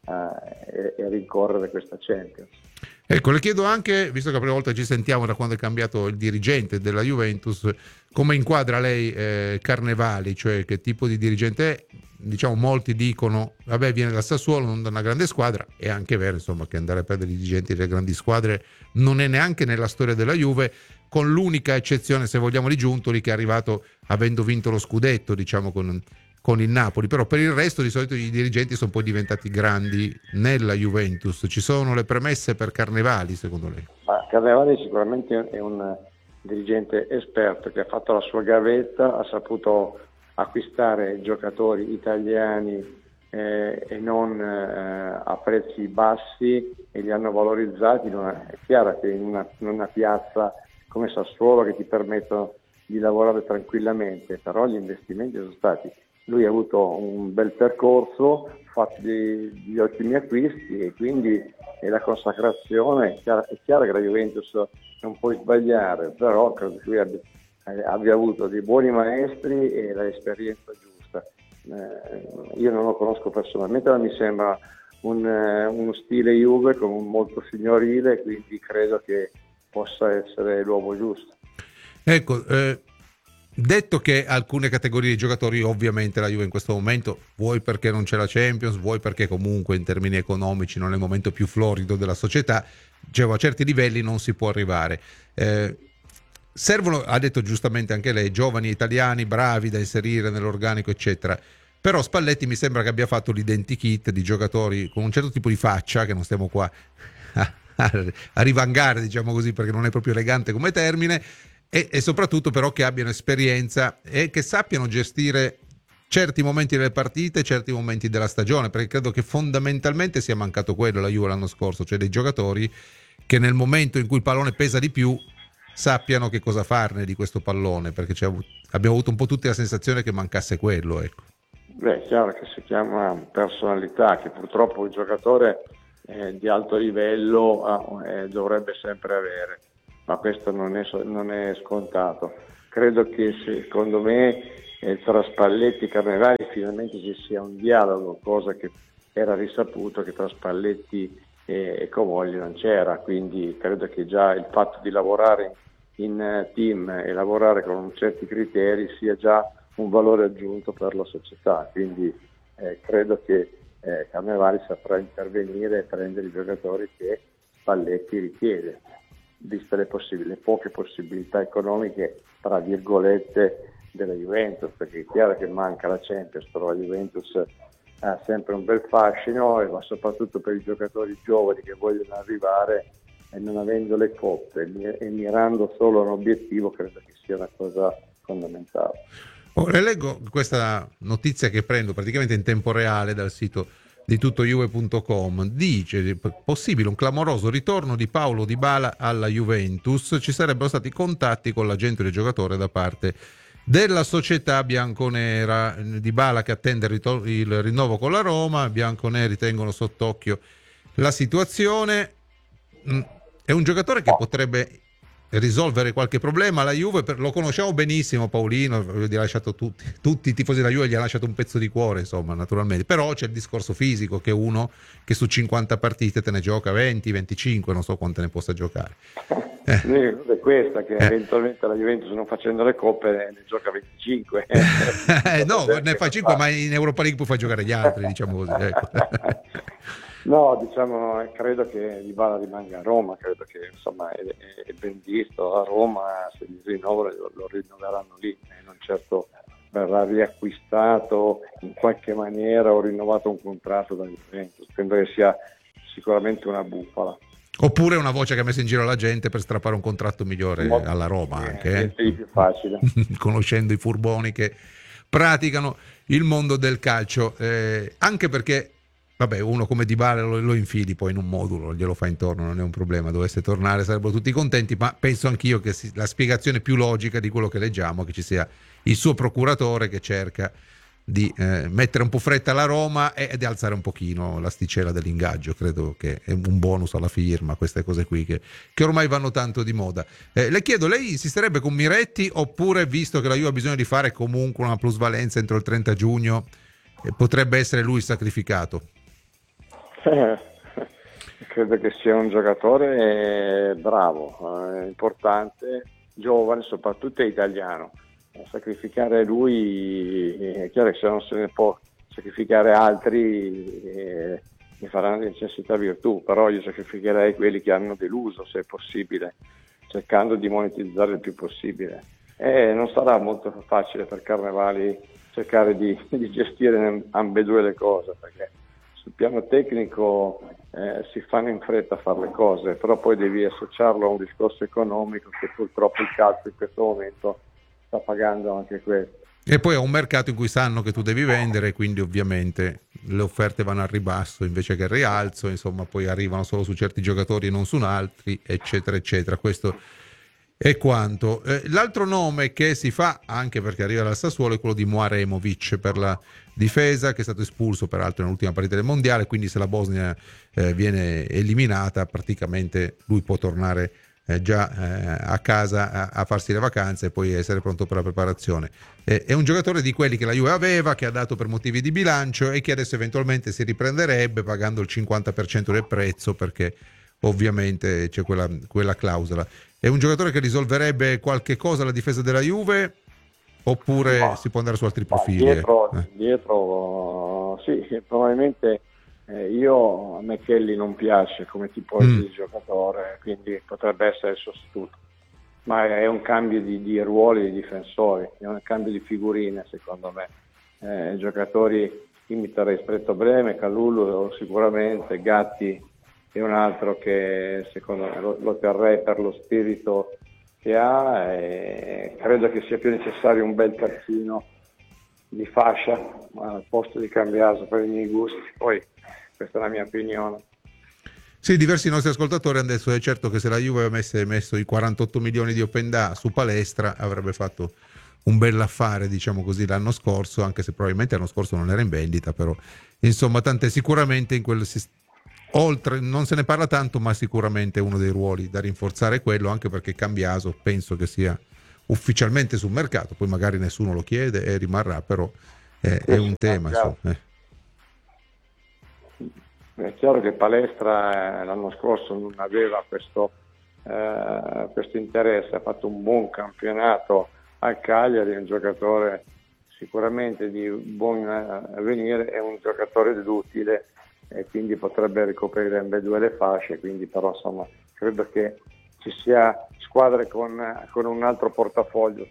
eh, e, e rincorrere questa Champions. Ecco, le chiedo anche, visto che la prima volta ci sentiamo da quando è cambiato il dirigente della Juventus, come inquadra lei eh, Carnevali, cioè che tipo di dirigente è? Diciamo, molti dicono, vabbè, viene dal Sassuolo, non da una grande squadra. È anche vero, insomma, che andare a prendere i dirigenti delle grandi squadre non è neanche nella storia della Juve, con l'unica eccezione, se vogliamo, di Giuntoli, che è arrivato avendo vinto lo scudetto, diciamo, con... con il Napoli. Però per il resto di solito i dirigenti sono poi diventati grandi nella Juventus. Ci sono le premesse per Carnevali, secondo lei? Ma Carnevali sicuramente è un dirigente esperto che ha fatto la sua gavetta, ha saputo acquistare giocatori italiani eh, e non eh, a prezzi bassi, e li hanno valorizzati. È chiaro che in una, in una piazza come Sassuolo, che ti permettono di lavorare tranquillamente, però gli investimenti sono stati. Lui ha avuto un bel percorso, fatto di ottimi acquisti, e quindi è la consacrazione. È chiaro, è chiaro che la Juventus non può sbagliare, però credo che lui abbia, abbia avuto dei buoni maestri e l'esperienza giusta. Eh, io non lo conosco personalmente, ma mi sembra un, uno stile Juve come molto signorile, quindi credo che possa essere l'uomo giusto. Ecco, eh... detto che alcune categorie di giocatori, ovviamente la Juve in questo momento, vuoi perché non c'è la Champions, vuoi perché comunque in termini economici non è il momento più florido della società, dicevo, a certi livelli non si può arrivare. Eh, servono, ha detto giustamente anche lei, giovani italiani bravi da inserire nell'organico, eccetera. Però Spalletti mi sembra che abbia fatto l'identikit di giocatori con un certo tipo di faccia, che non stiamo qua a, a, a rivangare, diciamo così, perché non è proprio elegante come termine, e, e soprattutto però che abbiano esperienza e che sappiano gestire certi momenti delle partite, certi momenti della stagione, perché credo che fondamentalmente sia mancato quello la Juve l'anno scorso, cioè dei giocatori che nel momento in cui il pallone pesa di più sappiano che cosa farne di questo pallone, perché c'è, abbiamo avuto un po' tutti la sensazione che mancasse quello, ecco. Beh, è chiaro che si chiama personalità, che purtroppo il giocatore eh, di alto livello eh, dovrebbe sempre avere, ma questo non è, non è scontato. Credo che secondo me eh, tra Spalletti e Carnevali finalmente ci sia un dialogo, cosa che era risaputo che tra Spalletti e, e Comolli non c'era, quindi credo che già il fatto di lavorare in team e lavorare con certi criteri sia già un valore aggiunto per la società, quindi eh, credo che eh, Carnevali saprà intervenire e prendere i giocatori che Spalletti richiede, viste le, possib- le poche possibilità economiche tra virgolette della Juventus, perché è chiaro che manca la Champions, però la Juventus ha sempre un bel fascino, e ma soprattutto per i giocatori giovani che vogliono arrivare e non avendo le coppe e mirando solo a un obiettivo, credo che sia una cosa fondamentale. Ora leggo questa notizia che prendo praticamente in tempo reale dal sito di tuttojuve punto com. Dice possibile un clamoroso ritorno di Paulo Dybala alla Juventus, ci sarebbero stati contatti con l'agente del giocatore da parte della società bianconera. Dybala che attende il, ritor- il rinnovo con la Roma, bianconeri tengono sott'occhio la situazione. È un giocatore che potrebbe risolvere qualche problema alla Juve, per, lo conosciamo benissimo Paolino, gli ha lasciato tutti, tutti i tifosi della Juve gli ha lasciato un pezzo di cuore, insomma, naturalmente, però c'è il discorso fisico, che uno che su cinquanta partite te ne gioca venti venticinque, non so quante ne possa giocare. Eh. È questa che eh. eventualmente la Juventus, non facendo le coppe, ne gioca venticinque. eh, no, ne fa cinque, ma in Europa League puoi fare giocare gli altri, diciamo così, ecco. No, diciamo, credo che Dybala rimanga a Roma, credo che insomma è, è ben visto a Roma, se gli rinnovano lo, lo rinnoveranno lì, e non certo verrà riacquistato in qualche maniera o rinnovato un contratto da Juventus. Credo che sia sicuramente una bufala. Oppure una voce che ha messo in giro la gente per strappare un contratto migliore Molto alla Roma, anche è, eh? è più facile. Conoscendo i furboni che praticano il mondo del calcio, eh, anche perché vabbè, uno come Dybala lo, lo infili poi in un modulo, glielo fa intorno, non è un problema, dovesse tornare sarebbero tutti contenti, ma penso anch'io che si, la spiegazione più logica di quello che leggiamo, che ci sia il suo procuratore che cerca di eh, mettere un po' fretta alla Roma e, e di alzare un pochino l'asticella dell'ingaggio. Credo che è un bonus alla firma, queste cose qui che, che ormai vanno tanto di moda. Eh, le chiedo, lei insisterebbe con Miretti, oppure, visto che la Juve ha bisogno di fare comunque una plusvalenza entro il trenta giugno, eh, potrebbe essere lui sacrificato? Eh, credo che sia un giocatore bravo, eh, importante, giovane, soprattutto è italiano. Sacrificare lui, è chiaro che se non se ne può sacrificare altri, eh, mi faranno necessità virtù, però io sacrificherei quelli che hanno deluso, se è possibile, cercando di monetizzare il più possibile. E non sarà molto facile per Carnevali cercare di, di gestire ambedue le cose, perché sul piano tecnico eh, si fanno in fretta a fare le cose, però poi devi associarlo a un discorso economico che purtroppo il calcio in questo momento sta pagando anche questo. E poi è un mercato in cui sanno che tu devi vendere, quindi ovviamente le offerte vanno al ribasso invece che al rialzo, insomma poi arrivano solo su certi giocatori e non su altri, eccetera eccetera. Questo è quanto. Eh, l'altro nome che si fa, anche perché arriva dal Sassuolo, è quello di Muaremovic per la difesa, che è stato espulso peraltro nell'ultima partita del mondiale, quindi se la Bosnia eh, viene eliminata praticamente lui può tornare Eh, già eh, a casa a, a farsi le vacanze e poi essere pronto per la preparazione. Eh, è un giocatore di quelli che la Juve aveva, che ha dato per motivi di bilancio e che adesso eventualmente si riprenderebbe pagando il cinquanta per cento del prezzo, perché ovviamente c'è quella, quella clausola. È un giocatore che risolverebbe qualche cosa alla difesa della Juve, oppure no, si può andare su altri profili? Dietro, eh. dietro sì, probabilmente Eh, io a me Kelly non piace come tipo mm. di giocatore, quindi potrebbe essere il sostituto, ma è un cambio di, di ruoli di difensori, è un cambio di figurine secondo me. Eh, giocatori imiterei Spretto Breme, Kalulu sicuramente, Gatti è un altro che secondo me lo, lo terrei per lo spirito che ha, e credo che sia più necessario un bel terzino di fascia al posto di Cambiaso per i miei gusti. Poi questa è la mia opinione. Sì, diversi nostri ascoltatori hanno detto è certo che se la Juve avesse messo i quarantotto milioni di Openda su Palestra avrebbe fatto un bell'affare, diciamo così, l'anno scorso, anche se probabilmente l'anno scorso non era in vendita, però insomma tant'è, sicuramente in quel oltre non se ne parla tanto, ma sicuramente uno dei ruoli da rinforzare è quello, anche perché Cambiaso penso che sia ufficialmente sul mercato, poi magari nessuno lo chiede e rimarrà, però è, è un tema, insomma. Eh. È chiaro che Palestra eh, l'anno scorso non aveva questo, eh, questo interesse, ha fatto un buon campionato al Cagliari, è un giocatore sicuramente di buon avvenire, è un giocatore utile e quindi potrebbe ricoprire ambedue le fasce, quindi però insomma credo che ci sia squadre con, con un altro portafoglio.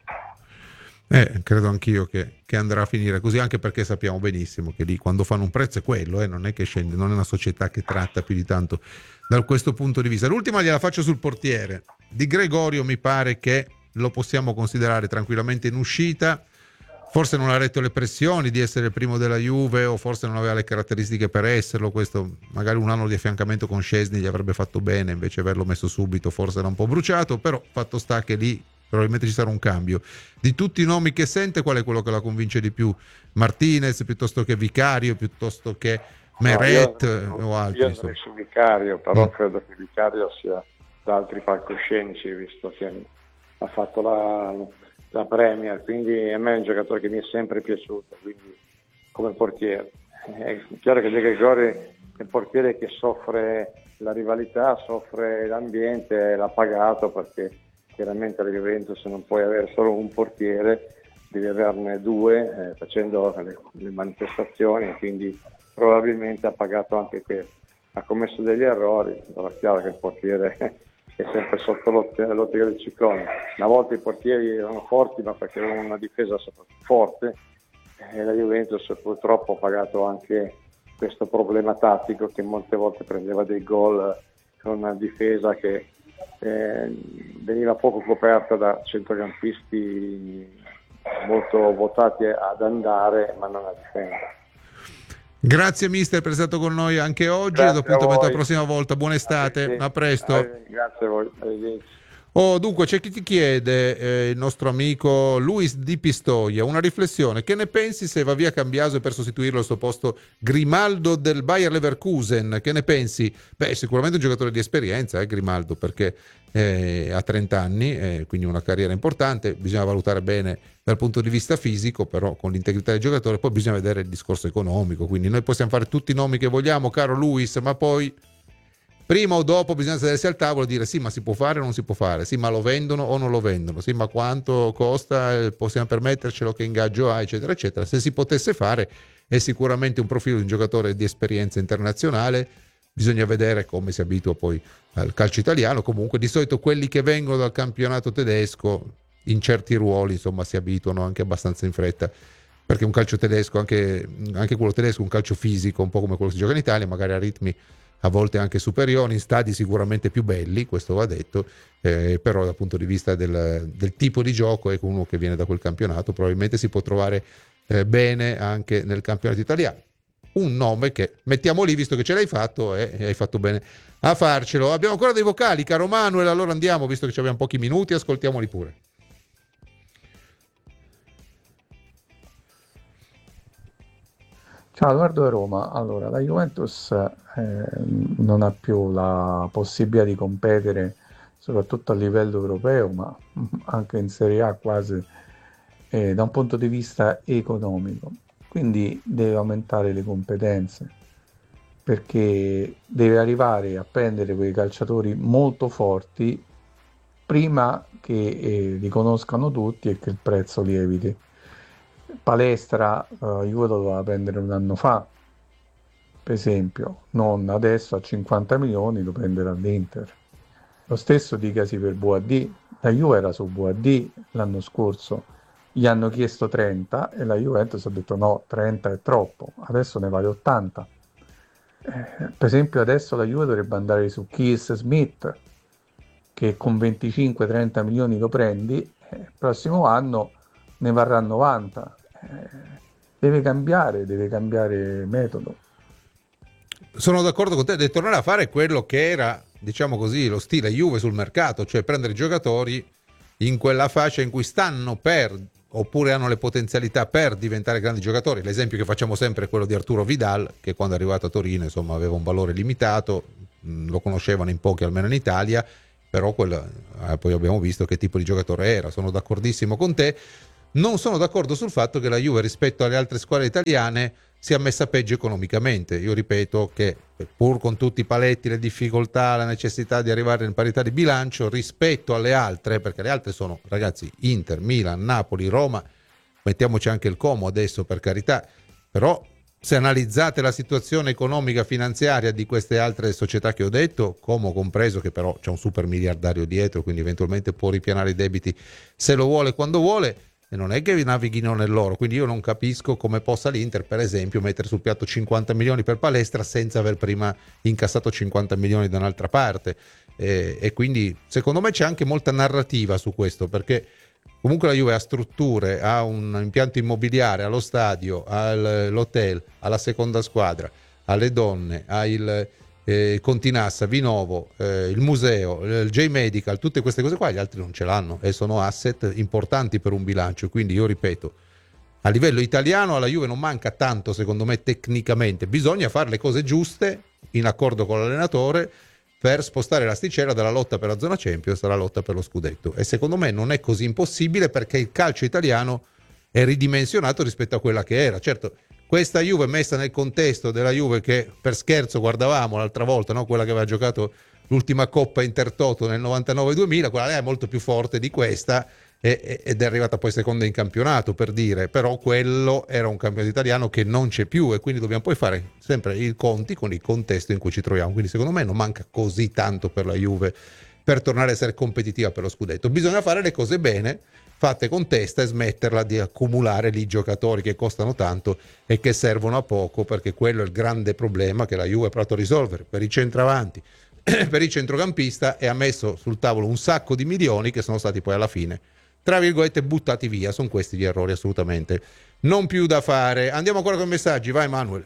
Eh, credo anch'io che, che andrà a finire così, anche perché sappiamo benissimo che lì quando fanno un prezzo è quello, eh, non è che scende, non è una società che tratta più di tanto da questo punto di vista. L'ultima gliela faccio sul portiere. Di Gregorio mi pare che lo possiamo considerare tranquillamente in uscita, forse non ha retto le pressioni di essere il primo della Juve o forse non aveva le caratteristiche per esserlo, questo magari un anno di affiancamento con Szczesny gli avrebbe fatto bene, invece averlo messo subito forse era un po' bruciato, però fatto sta che lì probabilmente ci sarà un cambio. Di tutti i nomi che sente, qual è quello che la convince di più? Martinez piuttosto che Vicario, piuttosto che Meret no, io, o altri? Io andrei su Vicario, però mm. credo che Vicario sia da altri palcoscenici, visto che ha fatto la, la Premier, quindi a me è un giocatore che mi è sempre piaciuto, quindi come portiere. È chiaro che De Gregori è il portiere che soffre la rivalità, soffre l'ambiente, l'ha pagato perché chiaramente la Juventus non puoi avere solo un portiere, devi averne due eh, facendo le, le manifestazioni, quindi probabilmente ha pagato anche questo. Ha commesso degli errori, però è chiaro che il portiere è sempre sotto l'ottica, l'ottica del ciclone. Una volta i portieri erano forti, ma perché avevano una difesa forte, e la Juventus purtroppo ha pagato anche questo problema tattico, che molte volte prendeva dei gol con una difesa che eh, veniva poco coperta da centrocampisti molto votati ad andare ma non a difendere. Grazie mister per essere stato con noi anche oggi. Grazie, ed appuntamento la prossima volta. Buona estate, a presto. Grazie a voi, arrivederci. Oh, dunque c'è chi ti chiede, eh, il nostro amico Luis Di Pistoia, una riflessione: che ne pensi se va via Cambiaso e per sostituirlo al suo posto Grimaldo del Bayer Leverkusen? Che ne pensi? Beh, sicuramente un giocatore di esperienza, eh, Grimaldo, perché eh, ha trenta anni, eh, quindi una carriera importante, bisogna valutare bene dal punto di vista fisico, però con l'integrità del giocatore, poi bisogna vedere il discorso economico, quindi noi possiamo fare tutti i nomi che vogliamo, caro Luis, ma poi prima o dopo bisogna sedersi al tavolo e dire sì, ma si può fare o non si può fare, sì, ma lo vendono o non lo vendono, sì, ma quanto costa, possiamo permettercelo, che ingaggio ha, eccetera eccetera. Se si potesse fare è sicuramente un profilo di un giocatore di esperienza internazionale, bisogna vedere come si abitua poi al calcio italiano. Comunque di solito quelli che vengono dal campionato tedesco in certi ruoli insomma si abituano anche abbastanza in fretta, perché un calcio tedesco, anche, anche quello tedesco, un calcio fisico un po' come quello che si gioca in Italia, magari a ritmi a volte anche superiori, in stadi sicuramente più belli, questo va detto, eh, però dal punto di vista del, del tipo di gioco, ecco, uno che viene da quel campionato probabilmente si può trovare eh, bene anche nel campionato italiano. Un nome che mettiamo lì, visto che ce l'hai fatto, e eh, hai fatto bene a farcelo. Abbiamo ancora dei vocali, caro Manuel, allora andiamo, visto che abbiamo pochi minuti, ascoltiamoli pure. Ciao Edoardo da Roma. Allora, la Juventus eh, non ha più la possibilità di competere soprattutto a livello europeo, ma anche in Serie A quasi eh, da un punto di vista economico. Quindi deve aumentare le competenze, perché deve arrivare a prendere quei calciatori molto forti prima che eh, li conoscano tutti e che il prezzo lieviti. Palestra, uh, io lo doveva prendere un anno fa, per esempio, non adesso a cinquanta milioni lo prenderà l'Inter. Lo stesso dicasi per Boadì, la Juve era su Boadì l'anno scorso, gli hanno chiesto trenta e la Juventus ha detto no, trenta è troppo, adesso ne vale ottanta. Eh, per esempio adesso la Juve dovrebbe andare su Keith Smith, che che con venticinque trenta milioni lo prendi, eh, il prossimo anno ne varrà novanta. Eh, deve cambiare, deve cambiare metodo. Sono d'accordo con te, deve tornare a fare quello che era, diciamo così, lo stile Juve sul mercato, cioè prendere giocatori in quella fascia in cui stanno per, oppure hanno le potenzialità per diventare grandi giocatori. L'esempio che facciamo sempre è quello di Arturo Vidal, che quando è arrivato a Torino, insomma, aveva un valore limitato, mh, lo conoscevano in pochi almeno in Italia, però quel, eh, poi abbiamo visto che tipo di giocatore era. Sono d'accordissimo con te. Non sono d'accordo sul fatto che la Juve rispetto alle altre squadre italiane sia messa peggio economicamente. Io ripeto che pur con tutti i paletti, le difficoltà, la necessità di arrivare in parità di bilancio rispetto alle altre, perché le altre sono, ragazzi, Inter, Milan, Napoli, Roma, mettiamoci anche il Como adesso, per carità, però se analizzate la situazione economica finanziaria di queste altre società che ho detto, Como compreso, che però c'è un super miliardario dietro, quindi eventualmente può ripianare i debiti se lo vuole, quando vuole, e non è che navighino nell'oro, quindi io non capisco come possa l'Inter, per esempio, mettere sul piatto cinquanta milioni per Palestra senza aver prima incassato cinquanta milioni da un'altra parte, e, e quindi secondo me c'è anche molta narrativa su questo, perché comunque la Juve ha strutture, ha un impianto immobiliare, ha lo stadio, ha l'hotel, ha la seconda squadra, ha le donne, ha il eh, Continassa, Vinovo, eh, il museo, il J-Medical, tutte queste cose qua, gli altri non ce l'hanno e sono asset importanti per un bilancio. Quindi io ripeto, a livello italiano alla Juve non manca tanto, secondo me, tecnicamente, bisogna fare le cose giuste in accordo con l'allenatore per spostare l'asticella dalla lotta per la zona Champions alla lotta per lo scudetto, e secondo me non è così impossibile, perché il calcio italiano è ridimensionato rispetto a quella che era. Certo, questa Juve messa nel contesto della Juve che per scherzo guardavamo l'altra volta, no? Quella che aveva giocato l'ultima Coppa Intertoto nel novantanove duemila, quella lì è molto più forte di questa ed è arrivata poi seconda in campionato, per dire, però quello era un campionato italiano che non c'è più, e quindi dobbiamo poi fare sempre i conti con il contesto in cui ci troviamo. Quindi secondo me non manca così tanto per la Juve per tornare a essere competitiva per lo scudetto. Bisogna fare le cose bene, fatte con testa, e smetterla di accumulare lì giocatori che costano tanto e che servono a poco, perché quello è il grande problema che la Juve ha provato a risolvere per i centravanti, per il centrocampista, e ha messo sul tavolo un sacco di milioni che sono stati poi alla fine, tra virgolette, buttati via. Sono questi gli errori, assolutamente non più da fare. Andiamo ancora con i messaggi, vai Manuel.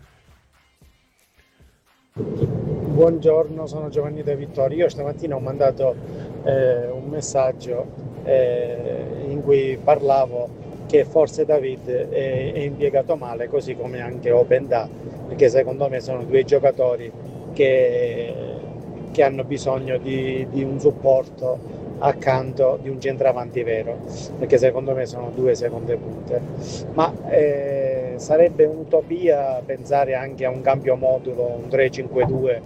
Buongiorno, sono Giovanni da Vittorio. Io stamattina ho mandato eh, un messaggio eh, in cui parlavo che forse David è, è impiegato male, così come anche Openda, perché secondo me sono due giocatori che, che hanno bisogno di, di un supporto accanto di un centravanti vero, perché secondo me sono due seconde punte. Ma eh, sarebbe un'utopia pensare anche a un cambio modulo, un tre cinque due,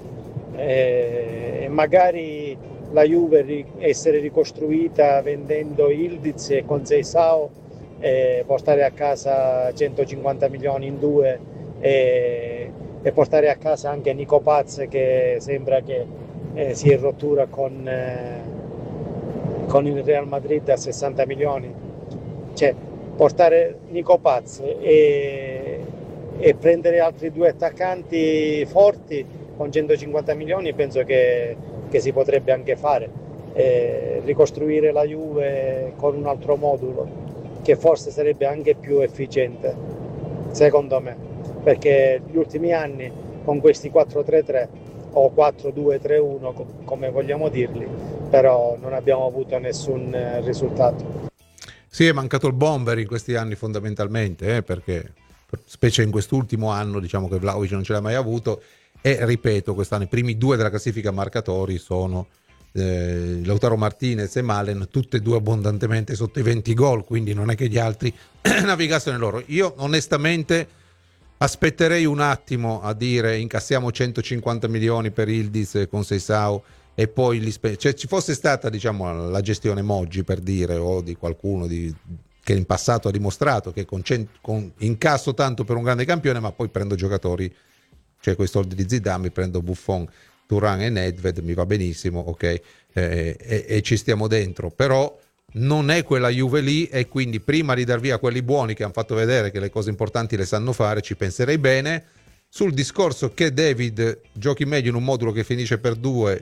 eh, e magari la Juve ri- essere ricostruita vendendo Ildiz e Conceição, eh, portare a casa centocinquanta milioni in due, e, e portare a casa anche Nico Paz, che sembra che eh, sia in rottura con eh, con il Real Madrid a sessanta milioni. Cioè, portare Nico Paz e, e prendere altri due attaccanti forti con centocinquanta milioni, penso che, che si potrebbe anche fare. E ricostruire la Juve con un altro modulo, che forse sarebbe anche più efficiente, secondo me, perché gli ultimi anni con questi quattro tre tre o quattro due tre uno, come vogliamo dirli, però non abbiamo avuto nessun risultato. Sì, è mancato il bomber in questi anni fondamentalmente, eh, perché specie in quest'ultimo anno diciamo che Vlahovic non ce l'ha mai avuto, e ripeto, quest'anno i primi due della classifica marcatori sono eh, Lautaro Martinez e Malen, tutte e due abbondantemente sotto i venti gol, quindi non è che gli altri navigassero in loro. Io onestamente aspetterei un attimo a dire incassiamo centocinquanta milioni per Ildiz e Conceição e poi li spe- cioè ci fosse stata, diciamo, la gestione Moggi, per dire, o di qualcuno di, che in passato ha dimostrato che con, cent- con incasso tanto per un grande campione, ma poi prendo giocatori, cioè con i soldi di Zidane mi prendo Buffon, Thuram e Nedved, mi va benissimo, ok, eh, e, e ci stiamo dentro, però non è quella Juve lì, e quindi prima di dar via quelli buoni che hanno fatto vedere che le cose importanti le sanno fare, ci penserei bene. Sul discorso che David giochi meglio in un modulo che finisce per due,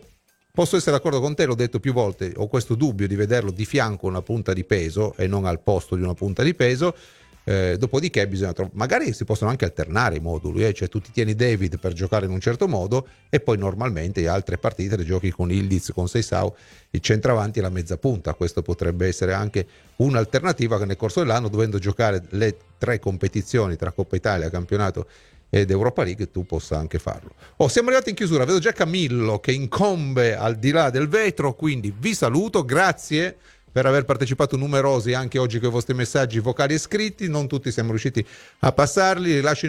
Posso essere d'accordo con te, l'ho detto più volte, ho questo dubbio di vederlo di fianco a una punta di peso e non al posto di una punta di peso. Eh, dopodiché bisogna trovare, magari si possono anche alternare i moduli, eh? Cioè tu ti tieni David per giocare in un certo modo e poi normalmente altre partite le giochi con Ildiz, con Seisao, il centravanti e la mezza punta. Questo potrebbe essere anche un'alternativa che nel corso dell'anno, dovendo giocare le tre competizioni tra Coppa Italia, campionato ed Europa League, tu possa anche farlo. Oh, siamo arrivati in chiusura, vedo già Camillo che incombe al di là del vetro, quindi vi saluto, grazie per aver partecipato numerosi anche oggi con i vostri messaggi vocali e scritti, non tutti siamo riusciti a passarli, lascio